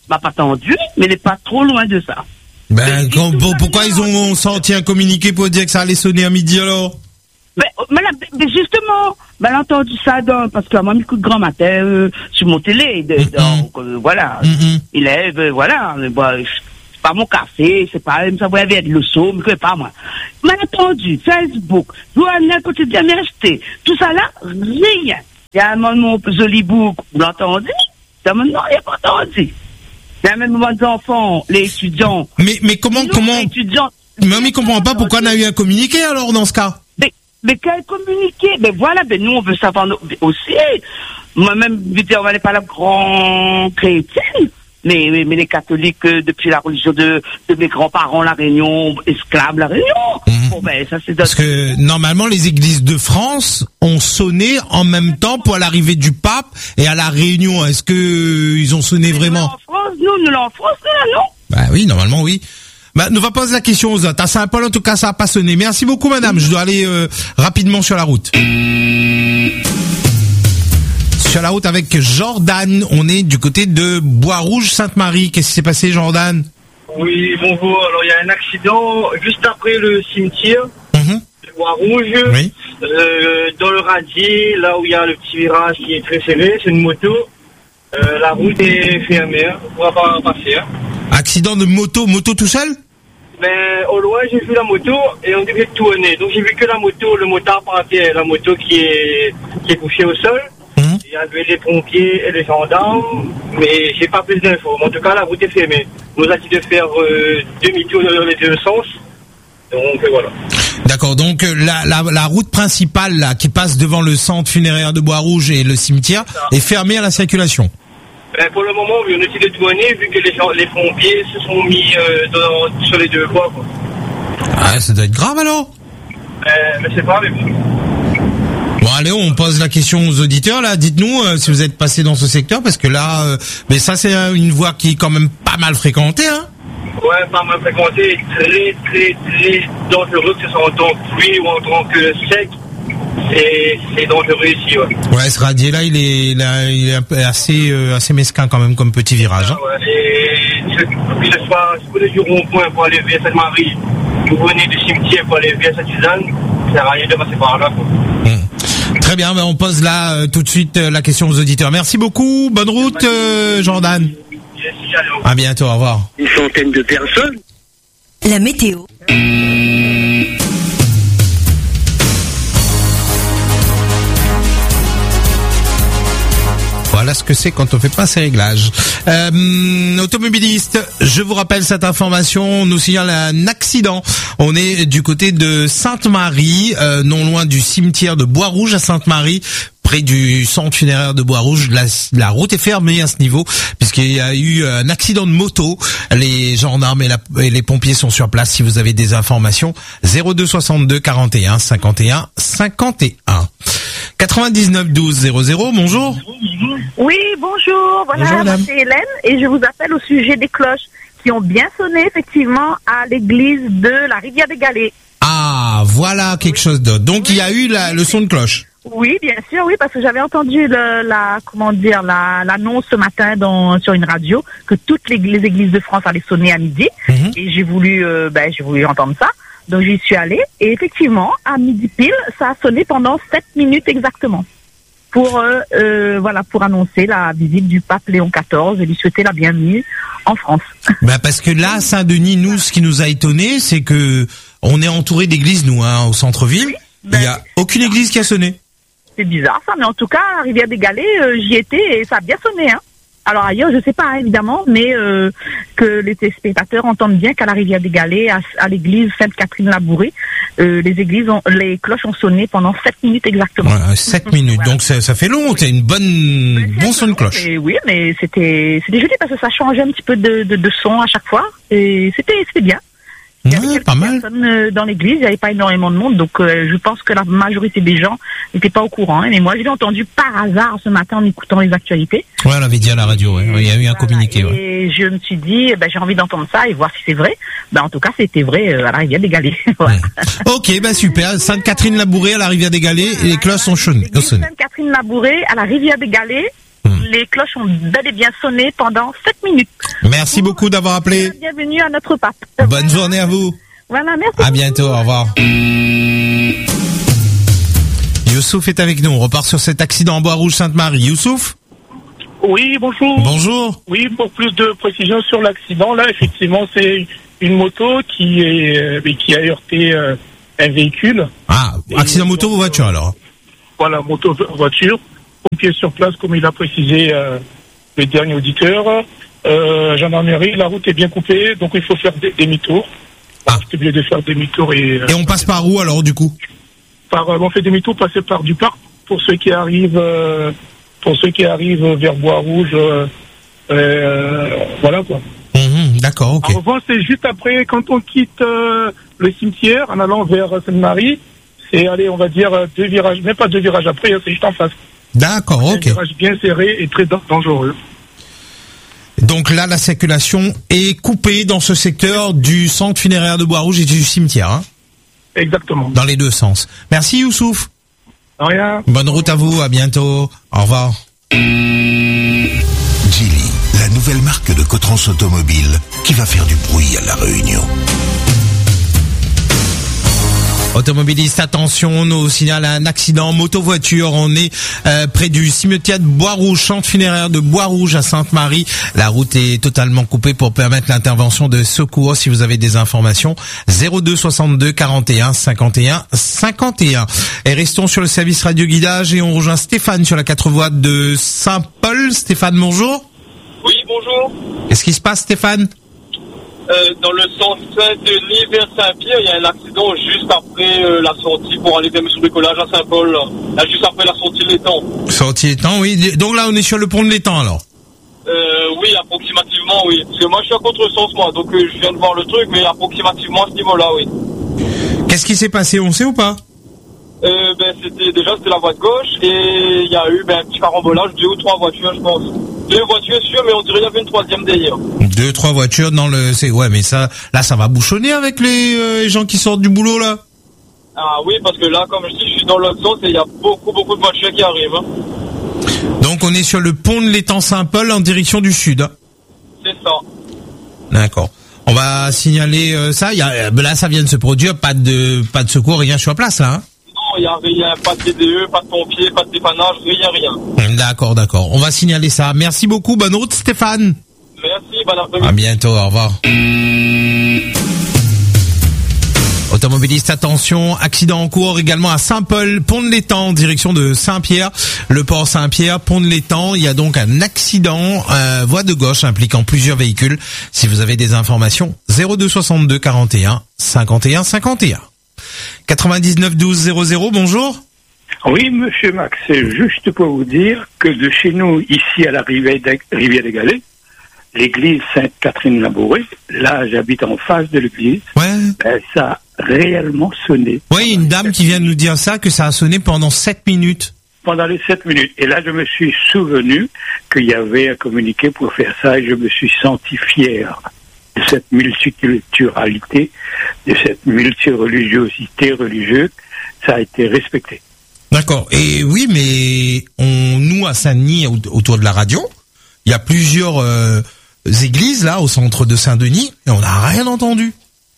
m'a pas tendu, mais il n'est pas trop loin de ça. Ben, quand, bon, pourquoi ils ont sorti un communiqué pour dire que ça allait sonner à midi alors? Mais, mais, là, mais justement, ben, j'ai entendu ça dans, parce que moi, j'ai coup de grand matin euh, sur mon télé, de, mm-hmm. donc euh, voilà, mm-hmm. il lève, euh, voilà, mais, bon, c'est pas mon café, c'est pas, ça va être le saut, mais pas moi. J'ai entendu Facebook, Journal quotidien, mais acheté, tout ça là, rien. Il y a un moment, joli book, vous l'entendez? Il y a un moment, il n'y a pas entendu. Il y a même des enfants, les étudiants. Mais, mais comment, nous, comment, étudiants, mais on ne comprend pas pourquoi on a eu un communiqué alors dans ce cas. Mais, mais quel communiqué? Mais voilà, ben nous on veut savoir aussi. Moi-même, on va aller pas la grande chrétienne. Mais, mais, mais les catholiques, euh, depuis la religion de, de mes grands-parents, la Réunion, esclaves, la Réunion. Mmh. Bon, ben, ça, c'est Parce que, normalement, les églises de France ont sonné en même temps pour l'arrivée du pape et à la Réunion. Est-ce que, euh, ils ont sonné mais vraiment? En France, nous, nous, en France, là, non? Bah oui, normalement, oui. Bah, nous va poser la question aux autres. À Saint-Paul, en tout cas, ça a pas sonné. Merci beaucoup, madame. Mmh. Je dois aller, euh, rapidement sur la route. Sur la route avec Jordan, on est du côté de Bois-Rouge-Sainte-Marie. Qu'est-ce qui s'est passé, Jordan? Oui, bonjour. Alors, il y a un accident juste après le cimetière mmh. de Bois-Rouge. Oui. Euh, dans le radier, là où il y a le petit virage qui est très serré, c'est une moto. Euh, la route est fermée, hein. On ne pourra pas passer. Hein. Accident de moto, moto tout seul? Ben, au loin, j'ai vu la moto et on devait tourner. Donc, j'ai vu que la moto, le motard par terre, la moto qui est, qui est couchée au sol. Il y avait les pompiers et les gendarmes, mais j'ai pas plus d'infos. En tout cas, la route est fermée. On nous a dit de faire euh, demi-tour dans les deux sens. Donc euh, voilà. D'accord. Donc la, la, la route principale là, qui passe devant le centre funéraire de Bois-Rouge et le cimetière est fermée à la circulation. Ben, pour le moment, oui, on essaie de tourner vu que les, gens, les pompiers se sont mis euh, dans, sur les deux voies. Quoi. Ah, ça doit être grave alors. Ben, je sais pas, mais bon. Bon, allez, on pose la question aux auditeurs, là. Dites-nous euh, si vous êtes passé dans ce secteur, parce que là, euh, mais ça, c'est une voie qui est quand même pas mal fréquentée, hein. Ouais, pas mal fréquentée, très, très, très dangereux, que ce soit en tant que pluie ou en tant que sec. C'est, c'est dangereux ici, ouais. Ouais, ce radier-là, il est, là, il est assez, euh, assez mesquin quand même comme petit virage, hein. Ouais, et que ce soit, si vous voulez du rond-point pour aller vers Sainte-Marie, vous venez du cimetière pour aller vers Sainte-Suzanne, ça sert à rien de passer par là, quoi. Mmh. Très bien, ben on pose là euh, tout de suite euh, la question aux auditeurs. Merci beaucoup, bonne route euh, Jordan. Yes, à bientôt, au revoir. Une centaine de personnes. La météo. Voilà ce que c'est quand on fait pas ses réglages. Euh, automobiliste, je vous rappelle cette information, nous signale un accident. On est du côté de Sainte-Marie, euh, non loin du cimetière de Bois-Rouge à Sainte-Marie, près du centre funéraire de Bois-Rouge. La, la route est fermée à ce niveau, puisqu'il y a eu un accident de moto. Les gendarmes et, la, et les pompiers sont sur place. Si vous avez des informations, zéro deux soixante-deux quarante et un cinquante et un cinquante et un. quatre-vingt-dix-neuf douze zéro zéro, bonjour. Oui, bonjour. Voilà, bonjour, moi c'est Hélène et je vous appelle au sujet des cloches qui ont bien sonné effectivement à l'église de la Rivière des Galets. Ah, voilà quelque chose d'autre. Donc il y a eu la, le son de cloche. Oui, bien sûr, oui, parce que j'avais entendu le, la, comment dire, la, l'annonce ce matin dans, sur une radio que toutes les, les églises de France allaient sonner à midi. Mm-hmm. Et j'ai voulu, euh, ben, j'ai voulu entendre ça. Donc j'y suis allée et effectivement, à midi pile, ça a sonné pendant sept minutes exactement. Pour, euh, euh, voilà, pour annoncer la visite du pape Léon quatorze et lui souhaiter la bienvenue en France. Ben parce que là, Saint-Denis, nous, ce qui nous a étonné, c'est que on est entouré d'églises, nous, hein, au centre-ville. Oui, ben, il n'y a aucune église qui a sonné. C'est bizarre ça, mais en tout cas, à Rivière des Galets, euh, j'y étais et ça a bien sonné, hein. Alors ailleurs, je sais pas, hein, évidemment, mais euh, que les téléspectateurs entendent bien qu'à la Rivière des Galets, à, à l'église Sainte-Catherine-Labouré, euh, les églises ont, les cloches ont sonné pendant sept minutes exactement. Ouais, sept minutes, voilà. Donc ça, ça fait long, c'est une bonne, bon son de cloche. Et oui, mais c'était, c'était joli parce que ça changeait un petit peu de, de, de son à chaque fois, et c'était, c'était bien. Il y avait ouais, pas mal. Personnes dans l'église, il n'y avait pas énormément de monde, donc euh, je pense que la majorité des gens n'étaient pas au courant. Hein, mais moi, je l'ai entendu par hasard ce matin en écoutant les actualités. Ouais, on l'avait dit à la radio, ouais. Il y a eu un voilà, communiqué. Et ouais. je me suis dit, ben, j'ai envie d'entendre ça et voir si c'est vrai. Ben, en tout cas, c'était vrai euh, à la Rivière des Galets. Voilà. Ouais. Ok, ben super. Sainte-Catherine-Labouré à la Rivière des Galets et les cloches sont sonnées. Sainte-Catherine-Labouré à la Rivière des Galets. Hum. les cloches ont bel et bien sonné pendant sept minutes. Merci beaucoup d'avoir appelé. Bienvenue à notre pape. Bonne Voilà. journée à vous. Voilà, merci. À bientôt, au revoir. Youssouf est avec nous. On repart sur cet accident en Bois-Rouge-Sainte-Marie. Youssouf ? Oui, bonjour. Bonjour. Oui, pour plus de précision sur l'accident, là, effectivement, c'est une moto qui est euh, qui a heurté euh, un véhicule. Ah, accident moto ou voiture alors ? Voilà, moto voiture. Pompier sur place, comme il a précisé euh, le dernier auditeur. Euh, gendarmerie, la route est bien coupée, donc il faut faire des demi-tours. Ah. C'est obligé de faire demi-tours et. Euh, Et on passe par où alors du coup ? par, euh, on fait demi-tour, passer par du parc pour ceux qui arrivent. Euh, Pour ceux qui arrivent vers Bois-Rouge, euh, euh, voilà quoi. Mmh, d'accord, ok. En revanche, c'est juste après, quand on quitte euh, le cimetière, en allant vers Sainte-Marie, c'est, allez, on va dire, deux virages, même pas deux virages après, c'est juste en face. D'accord, ok. Un virage bien serré et très dangereux. Donc là, la circulation est coupée dans ce secteur du centre funéraire de Bois-Rouge et du cimetière. Hein, exactement. Dans les deux sens. Merci Youssouf. Rien. Bonne route à vous, à bientôt. Au revoir. Geely, la nouvelle marque de Cotrans Automobile qui va faire du bruit à La Réunion. Automobilistes, attention, on nous signale un accident moto-voiture. On est euh, près du cimetière de Bois-Rouge, centre funéraire de Bois-Rouge à Sainte-Marie. La route est totalement coupée pour permettre l'intervention de secours. Si vous avez des informations, zéro deux soixante-deux quarante et un cinquante et un cinquante et un. Et restons sur le service radio-guidage et on rejoint Stéphane sur la quatre voies de Saint-Paul. Stéphane, bonjour. Oui, bonjour. Qu'est-ce qui se passe, Stéphane ? Euh, dans le sens Saint-Denis vers Saint-Pierre, il y a un accident juste après euh, la sortie pour aller vers le bricolage à Saint-Paul. Là. là, juste après la sortie de l'étang. Sortie de l'étang, oui. Donc là, on est sur le pont de l'étang, alors. Euh, oui, approximativement, oui. Parce que moi, je suis à contresens, moi. Donc, euh, je viens de voir le truc, mais approximativement à ce niveau-là, oui. Qu'est-ce qui s'est passé, on sait ou pas ? Euh, ben, c'était déjà, c'était la voie de gauche. Et il y a eu ben, un petit carambolage, deux ou trois voitures, je pense. Deux voitures sûres, mais on dirait qu'il y avait une troisième derrière. Deux, trois voitures dans le... C'est ouais, mais ça, là, ça va bouchonner avec les, euh, les gens qui sortent du boulot, là. Ah oui, parce que là, comme je dis, je suis dans l'autre sens et il y a beaucoup, beaucoup de voitures qui arrivent. Hein. Donc, on est sur le pont de l'étang Saint-Paul en direction du sud. Hein. C'est ça. D'accord. On va signaler euh, ça. Il y a, là, ça vient de se produire. Pas de, pas de secours, rien sur place, là. Hein. Il n'y a rien, pas de T D E, pas de pompiers, pas de dépannage, rien, rien. D'accord, d'accord. On va signaler ça. Merci beaucoup. Bonne route, Stéphane. Merci, bonne après-midi. À bientôt, au revoir. Automobiliste, attention, accident en cours également à Saint-Paul, pont de l'étang, direction de Saint-Pierre, le port Saint-Pierre, pont de l'étang. Il y a donc un accident, euh, voie de gauche impliquant plusieurs véhicules. Si vous avez des informations, zéro deux soixante-deux quarante et un cinquante et un cinquante et un. quatre-vingt-dix-neuf douze zéro zéro, bonjour. Oui, monsieur Max, c'est juste pour vous dire que de chez nous, ici à la rivière des Galets, l'église Sainte-Catherine-Labouré, là j'habite en face de l'église, ouais. ben, ça a réellement sonné. Oui, une dame qui vient de nous dire ça, que ça a sonné pendant sept minutes. Pendant les sept minutes. Et là je me suis souvenu qu'il y avait un communiqué pour faire ça et je me suis senti fier de cette multiculturalité, de cette multireligiosité religieuse, ça a été respecté. D'accord. Et oui, mais on, nous à Saint-Denis, autour de la radio, il y a plusieurs euh, églises là au centre de Saint-Denis et on n'a rien entendu.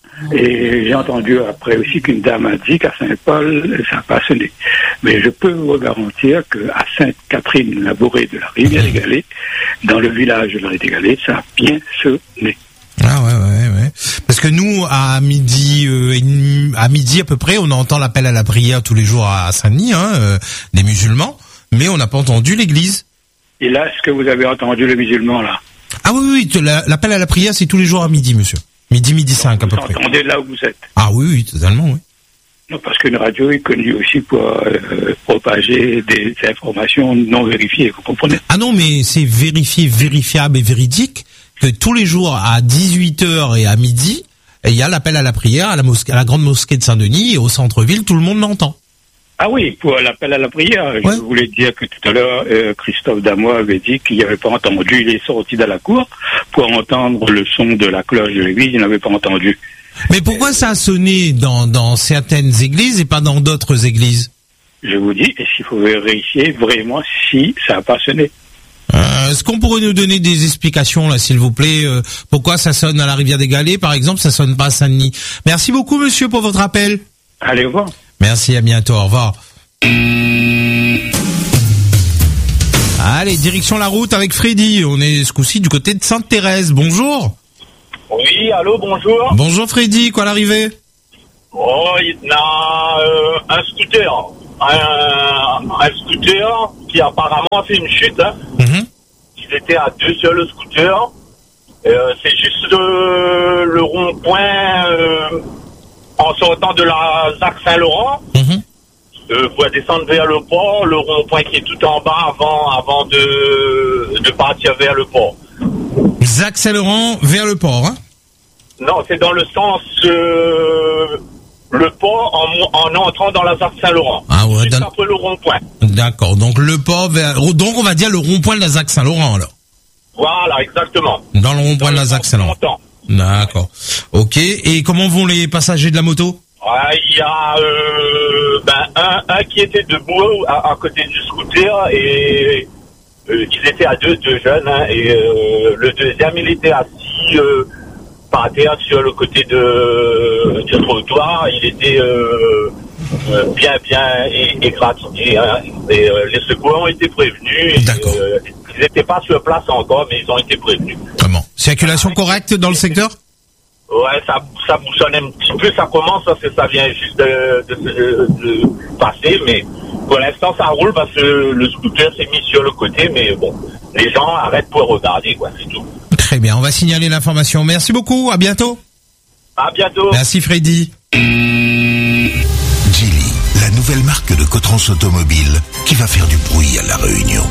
Et j'ai entendu après aussi qu'une dame a dit qu'à Saint-Paul, ça n'a pas sonné. Mais je peux vous garantir qu'à Sainte-Catherine-Labouré de la rivière des Galets, dans le village de la rivière des Galets, ça a bien sonné. Ah ouais, ouais, ouais. Parce que nous, à midi, euh, à midi à peu près, on entend l'appel à la prière tous les jours à Saint-Denis, hein, euh, des musulmans, mais on n'a pas entendu l'église. Et là, est-ce que vous avez entendu le musulman, là? Ah oui, oui, l'appel à la prière, c'est tous les jours à midi, monsieur. Midi, midi cinq, à peu près. Vous entendez là où vous êtes? Ah oui, oui, totalement, oui. Non, parce qu'une radio est connue aussi pour euh, propager des informations non vérifiées, vous comprenez? Ah non, mais c'est vérifié, vérifiable et véridique que tous les jours à dix-huit heures et à midi, il y a l'appel à la prière à la, mosquée, à la grande mosquée de Saint-Denis et au centre-ville, tout le monde l'entend. Ah oui, pour l'appel à la prière, ouais. Je voulais dire que tout à l'heure, euh, Christophe Damois avait dit qu'il n'avait pas entendu, il est sorti dans la cour pour entendre le son de la cloche de l'église, il n'avait pas entendu. Mais pourquoi ça a sonné dans, dans certaines églises et pas dans d'autres églises? Je vous dis, est-ce qu'il faut vérifier vraiment si ça n'a pas sonné? Ah, est-ce qu'on pourrait nous donner des explications là, s'il vous plaît, euh, pourquoi ça sonne à la Rivière des Galets, par exemple, ça sonne pas à Saint-Denis? Merci beaucoup, monsieur, pour votre appel. Allez, au revoir. Merci, à bientôt, au revoir. Allez, direction la route avec Freddy. On est ce coup-ci du côté de Sainte-Thérèse. Bonjour. Oui, allô, bonjour. Bonjour Freddy, quoi l'arrivée? Oh, il y a euh, un scooter. Un, un scooter qui apparemment a fait une chute. Hein. Mm-hmm. Ils étaient à deux sur le scooter. Euh, c'est juste euh, le rond-point euh, en sortant de la Z A C Saint-Laurent. Mm-hmm. Euh, pour descendre vers le port, le rond-point qui est tout en bas avant, avant de, de partir vers le port. Z A C Saint-Laurent vers le port, hein? Non, c'est dans le sens euh, le port en, en entrant dans la Z A C Saint-Laurent. Ah ouais, juste dans... après le rond-point. D'accord, donc le port vers... Donc on va dire le rond-point de la Z A C Saint-Laurent alors. Voilà, exactement. Dans le rond-point de la Z A C Saint-Laurent. D'accord. Ok, et comment vont les passagers de la moto? Il y a euh, ben, un, un qui était debout à, à côté du scooter et euh, ils étaient à deux, deux jeunes, hein, et euh, le deuxième il était assis euh, par terre sur le côté de, du trottoir. Il était euh, euh, bien bien é- égratigné, hein, et euh, les secours ont été prévenus. Et, euh, ils n'étaient pas sur place encore, mais ils ont été prévenus. Comment? Circulation correcte dans le secteur? Ouais, ça, ça bouchonne un petit peu, ça commence parce que ça vient juste de, de, de, de passer, mais pour l'instant ça roule parce que le scooter s'est mis sur le côté, mais bon, les gens arrêtent pour regarder, quoi, c'est tout. Très bien, on va signaler l'information. Merci beaucoup, à bientôt. À bientôt. Merci Freddy. Geely, la nouvelle marque de Cotrans Automobile qui va faire du bruit à La Réunion.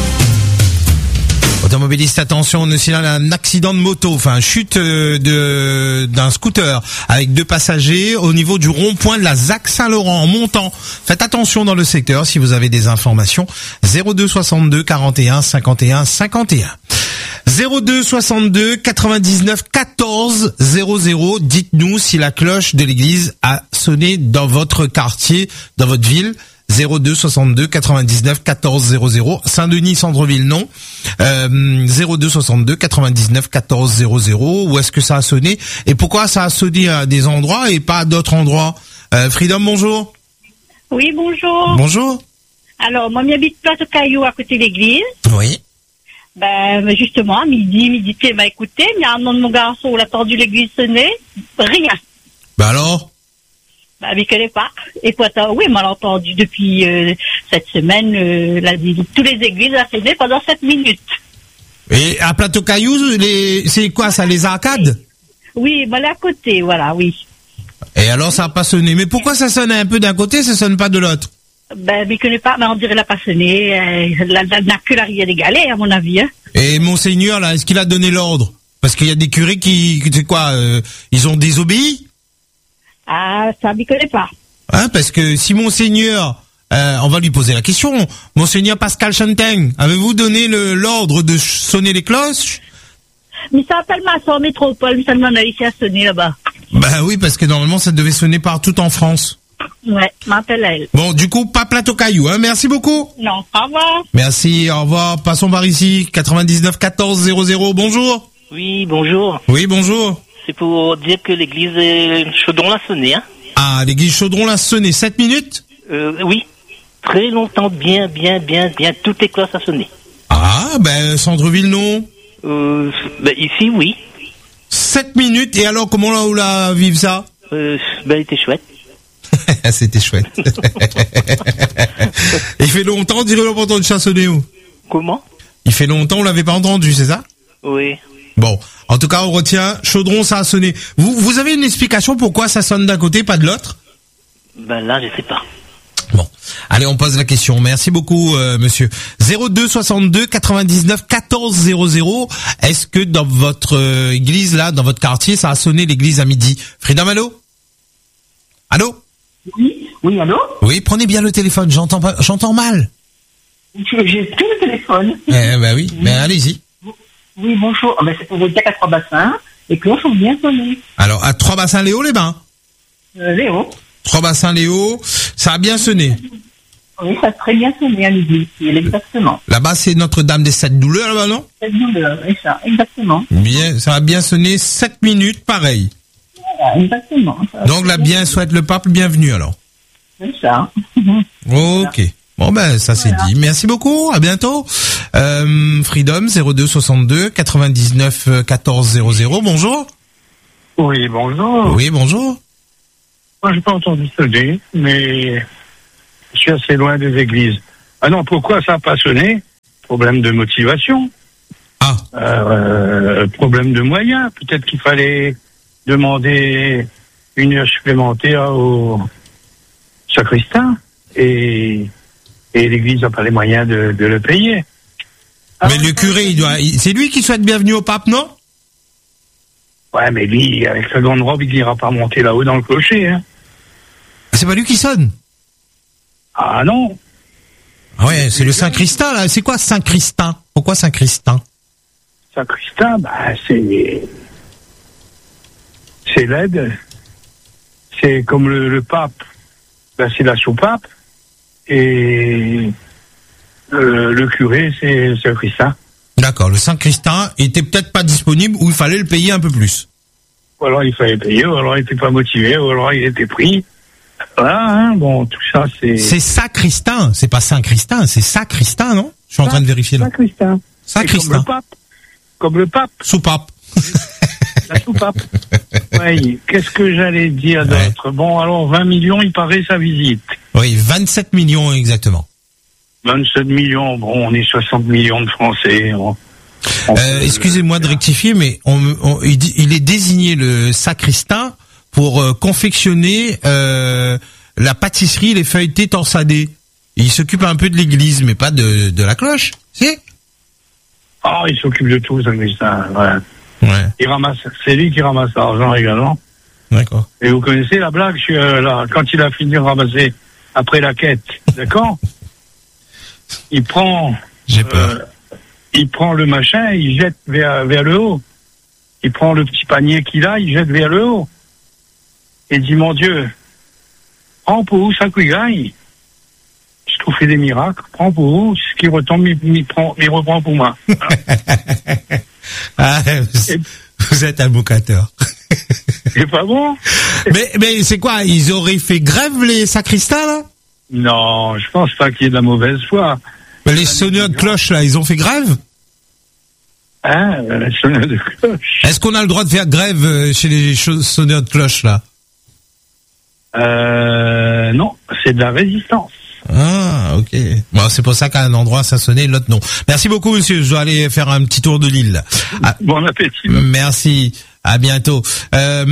Automobiliste, attention, on signale un accident de moto, enfin chute de d'un scooter avec deux passagers au niveau du rond-point de la Z A C Saint-Laurent en montant. Faites attention dans le secteur si vous avez des informations. zéro deux soixante-deux quarante et un cinquante et un cinquante et un. zéro deux soixante-deux quatre-vingt-dix-neuf quatorze zéro zéro. Dites-nous si la cloche de l'église a sonné dans votre quartier, dans votre ville. zéro deux soixante-deux quatre-vingt-dix-neuf quatorze zéro zéro. Saint-Denis, Centre-Ville, non. Euh, zéro deux soixante-deux quatre-vingt-dix-neuf quatorze zéro zéro. Où est-ce que ça a sonné? Et pourquoi ça a sonné à des endroits et pas à d'autres endroits? euh, Freedom, bonjour. Oui, bonjour. Bonjour. Alors, moi, j'habite Place au Caillou à côté de l'église. Oui. Ben, justement, à midi, midi, il m'a écouté. Mais à un moment de mon garçon, il a entendu l'église sonner. Rien. Ben alors? Bah, il ne connaît pas. Et pourtant, oui, m'a entendu depuis euh, cette semaine, euh, la, tous les églises ont sonné pendant sept minutes. Et à Plateau Caillou, les, c'est quoi ça, les arcades? Oui, bah, là à côté, voilà, oui. Et alors ça n'a pas sonné. Mais pourquoi ça sonne un peu d'un côté, ça sonne pas de l'autre? Ben, il ne connaît pas, mais on dirait la pas sonné. Euh, la, la, la que la Rivière des Galets, à mon avis. Hein. Et Monseigneur, là, est-ce qu'il a donné l'ordre? Parce qu'il y a des curés qui, c'est quoi, euh, ils ont désobéi? Ah, ça, il ne connaît pas. Hein, parce que si Monseigneur, euh, on va lui poser la question, Monseigneur Pascal Chanteng, avez-vous donné le, l'ordre de sonner les cloches? Mais ça appelle ma soeur métropole, mais ça demande à ici à sonner là-bas. Bah oui, parce que normalement ça devait sonner partout en France. Ouais, m'appelle elle. Bon, du coup, pas Plateau Caillou, hein, merci beaucoup. Non, au revoir. Merci, au revoir, passons par ici, quatre-vingt-dix-neuf quatorze zéro zéro, bonjour. Oui, bonjour. Oui, bonjour. C'est pour dire que l'église Chaudron l'a sonné, hein. Ah, l'église Chaudron l'a sonné, sept minutes? Euh, oui. Très longtemps, bien, bien, bien, bien, toutes les cloches a sonné. Ah, ben, Centre-Ville, non? Euh, ben, ici, oui. sept minutes, et alors, comment là, où la vive ça? Euh, ben, elle était chouette. C'était chouette. Il fait longtemps, on dirait qu'on n'a pas entendu ça sonner où? Comment? Il fait longtemps, on l'avait pas entendu, c'est ça? Oui. Bon, en tout cas, on retient, Chaudron, ça a sonné. Vous, vous avez une explication pourquoi ça sonne d'un côté, pas de l'autre? Ben là, je sais pas. Bon, allez, on pose la question. Merci beaucoup, euh, monsieur. zéro deux soixante-deux quatre-vingt-dix-neuf quatorze zéro zéro. Est-ce que dans votre euh, église, là, dans votre quartier, ça a sonné l'église à midi? Freedom, allô? Allô? Oui, oui, allô? Oui, prenez bien le téléphone, j'entends pas, j'entends mal. J'ai tout le téléphone. Eh ben oui, mais ben, allez-y. Oui, bonjour. Ben, c'est pour vous dire qu'à Trois Bassins, les cloches ont bien sonné. Alors, à Trois Bassins Léo, les bains? Euh, Léo. Trois Bassins Léo, ça a bien sonné. Oui, ça a très bien sonné à l'église, exactement. Là-bas, c'est Notre-Dame des Sept Douleurs, là-bas, non? Sept douleurs, oui, ça, exactement. Bien, ça a bien sonné sept minutes, pareil. Voilà, exactement. Donc là, bien, souhaite le pape bienvenue, alors. C'est ça. Ok. Bon, ben, ça c'est dit. Merci beaucoup, à bientôt. Euh, Freedom, zéro deux soixante-deux quatre-vingt-dix-neuf quatorze zéro zéro, bonjour. Oui, bonjour. Oui, bonjour. Moi, j'ai pas entendu sonner, mais je suis assez loin des églises. Ah non, pourquoi ça n'a pas sonné? Problème de motivation. Ah. Euh, problème de moyens. Peut-être qu'il fallait demander une heure supplémentaire au sacristain et, et l'église n'a pas les moyens de, de le payer. Mais le curé, il doit, il- c'est lui qui souhaite bienvenue au pape, non? Ouais, mais lui, avec sa grande robe, il n'ira pas monter là-haut dans le clocher. Hein. C'est pas lui qui sonne? Ah non. Ah ouais, c'est le Saint-Christin, là. C'est quoi Saint-Christin? Pourquoi Saint-Christin? Sacristain, bah, c'est. C'est l'aide. C'est comme le, le pape. Bah, c'est la soupape. Et. euh, le curé, c'est le sacristain. D'accord, le Saint-Christin était peut-être pas disponible ou il fallait le payer un peu plus. Ou alors il fallait payer, ou alors il n'était pas motivé, ou alors il était pris. Voilà, hein, bon, tout ça, c'est. C'est Sacristain, c'est pas Saint-Christin, c'est Sacristain, non? Je suis en train de vérifier là. Sacristain. Sacristain. Comme le pape. Comme le pape. Soupape. La soupape. Oui, qu'est-ce que j'allais dire d'autre? Bon, alors vingt millions, il paraît sa visite. Oui, vingt-sept millions exactement. vingt-sept millions, bon, on est soixante millions de Français. On- on Euh, peut- excusez-moi de rectifier, mais on, on- il, dit- il est désigné le Sacristain pour euh, confectionner euh, la pâtisserie, les feuilletés torsadés. Il s'occupe un peu de l'église, mais pas de, de la cloche, si? Ah, il s'occupe de tout, ça, mais ça, ouais. Ouais. Il ramasse, c'est lui qui ramasse l'argent également. D'accord. Et vous connaissez la blague, sur, euh, là, quand il a fini de ramasser après la quête, d'accord? Il prend, J'ai peur. euh, il prend le machin, il jette vers, vers le haut. Il prend le petit panier qu'il a, il jette vers le haut. Et dit, mon Dieu, prends pour où ça qu'il gagne? Je trouve fait des miracles, prends pour où, ce qui retombe, il, il prend, il reprend pour moi. Ah, vous, vous êtes un boucateur. C'est pas bon? Mais, mais c'est quoi? Ils auraient fait grève, les sacristains, là? Non, je pense pas qu'il y ait de la mauvaise foi. Mais les sonneurs de cloche, là, ils ont fait grève? Hein, les sonneurs de cloche. Est-ce qu'on a le droit de faire grève euh, chez les cho- sonneurs de cloche, là? Euh, non, c'est de la résistance. Ah, ok. Bon, c'est pour ça qu'à un endroit ça sonnait, l'autre non. Merci beaucoup, monsieur. Je dois aller faire un petit tour de l'île. Ah, bon appétit. Merci. À bientôt. Euh,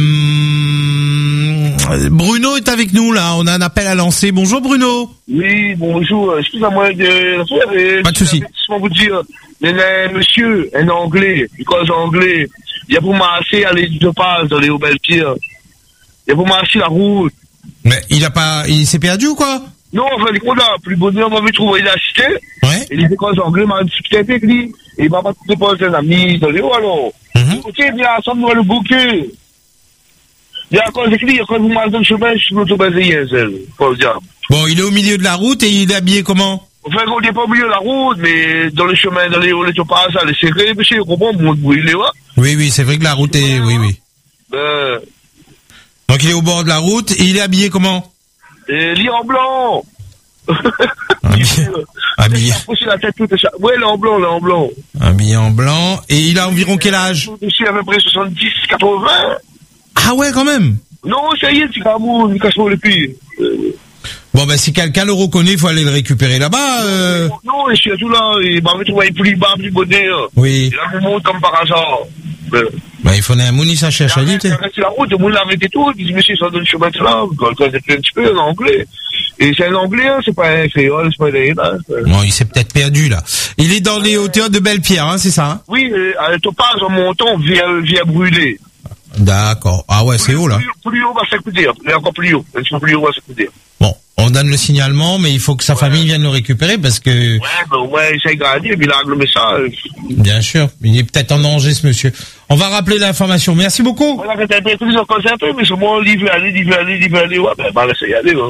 Bruno est avec nous, là. On a un appel à lancer. Bonjour, Bruno. Oui, bonjour. Excusez-moi de Pas de souci. Je vais vous dire, mais le monsieur, un anglais, il cause anglais. Il a pour marcher à l'aide de passe dans les Hauts-Belpires. Il a pour marcher la route. Mais il a pas, il s'est perdu ou quoi? Non, enfin, les là, plus bonheur, moi, je trouve, il a acheté. Ouais. Et il fait cause anglais, m'a discuté avec lui. Et il m'a pas déposé un ami dans les hauts, alors. Ok, bien, ça me doit le bouquet. Bien, quand j'écris, quand vous m'avez dans le chemin, je suis l'auto-basé, pour le diable. Bon, il est au milieu de la route et il est habillé comment? Enfin, on n'est pas au milieu de la route, mais dans le chemin, dans les hauts, les topazes, ça, les serrés, monsieur, vous comprenez, mon brûlé, ouais. Oui, oui, c'est vrai que la route est, oui, oui. Ben, Donc il est au bord de la route et il est habillé comment? et lit en blanc. Habillé. Habillé. Pousser la tête toute ça. Ouais, là, en blanc, là, en blanc. Habillé en blanc. Et il a environ quel âge? Monsieur, à peu près soixante-dix, quatre-vingts. Ah ouais, quand même. Non, ça y est, c'est Cameroun, il cache pas le pire. Euh, Bon, ben, si quelqu'un le reconnaît, il faut aller le récupérer là-bas. Euh... Non, je suis tout là, il m'a trouvé plus bas, plus bonheur. Oui. Il a me montre comme par hasard. Euh, Ben, il faut un mouni, ça cherche à lutter. Il a resté la route, le monde l'a arrêté tout, il dit, monsieur, ça donne le chemin de là, quand quand j'ai fait un petit peu en anglais. Et c'est un anglais, hein, c'est pas un créole, c'est pas un hein, Bon, il s'est peut-être perdu, là. Il est dans les hauteurs de Belle-Pierre, hein, c'est ça, hein? Oui, euh, à Topaz, en montant, via, via brûler. D'accord. Ah ouais, c'est haut, là. Plus, plus haut va s'écouter, et encore plus haut. Un petit peu plus haut va s'écouter. Bon, on donne le signalement, mais il faut que sa famille vienne le récupérer parce que... Ouais, ben, ouais, il s'est gradé, puis il a le message. Bien sûr, il est peut-être en danger, ce monsieur. On va rappeler l'information. Merci beaucoup. Voilà, quand t'as un peu plus encore un peu, mais c'est moi, il veut aller, il veut aller, il veut aller, ouais, ben, bah, laissez y aller, hein.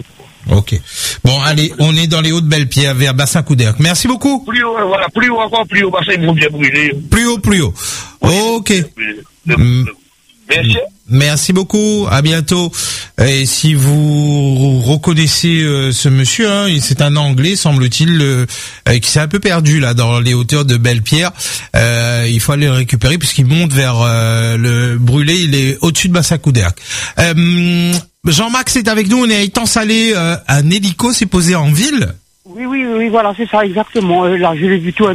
Ok. Bon, allez, on est dans les Hauts-de-Belle-Pierre, vers Bassin-Couderc. Merci beaucoup. Plus haut, voilà, plus haut encore, plus haut, parce qu'ils vont bien brûler. Plus haut, plus haut. Ok. Merci. Merci beaucoup, à bientôt. Et si vous reconnaissez euh, ce monsieur, hein, c'est un Anglais, semble-t-il, euh, qui s'est un peu perdu là dans les hauteurs de Belle-Pierre. Euh, il faut aller le récupérer puisqu'il monte vers euh, le brûlé. Il est au-dessus de Bassin-Couderc. Euh, Jean-Max est avec nous. On est à Étang-Salé. Euh, un hélico s'est posé en ville. Oui, oui, oui, voilà, c'est ça, exactement. Euh, là, je l'ai vu tout.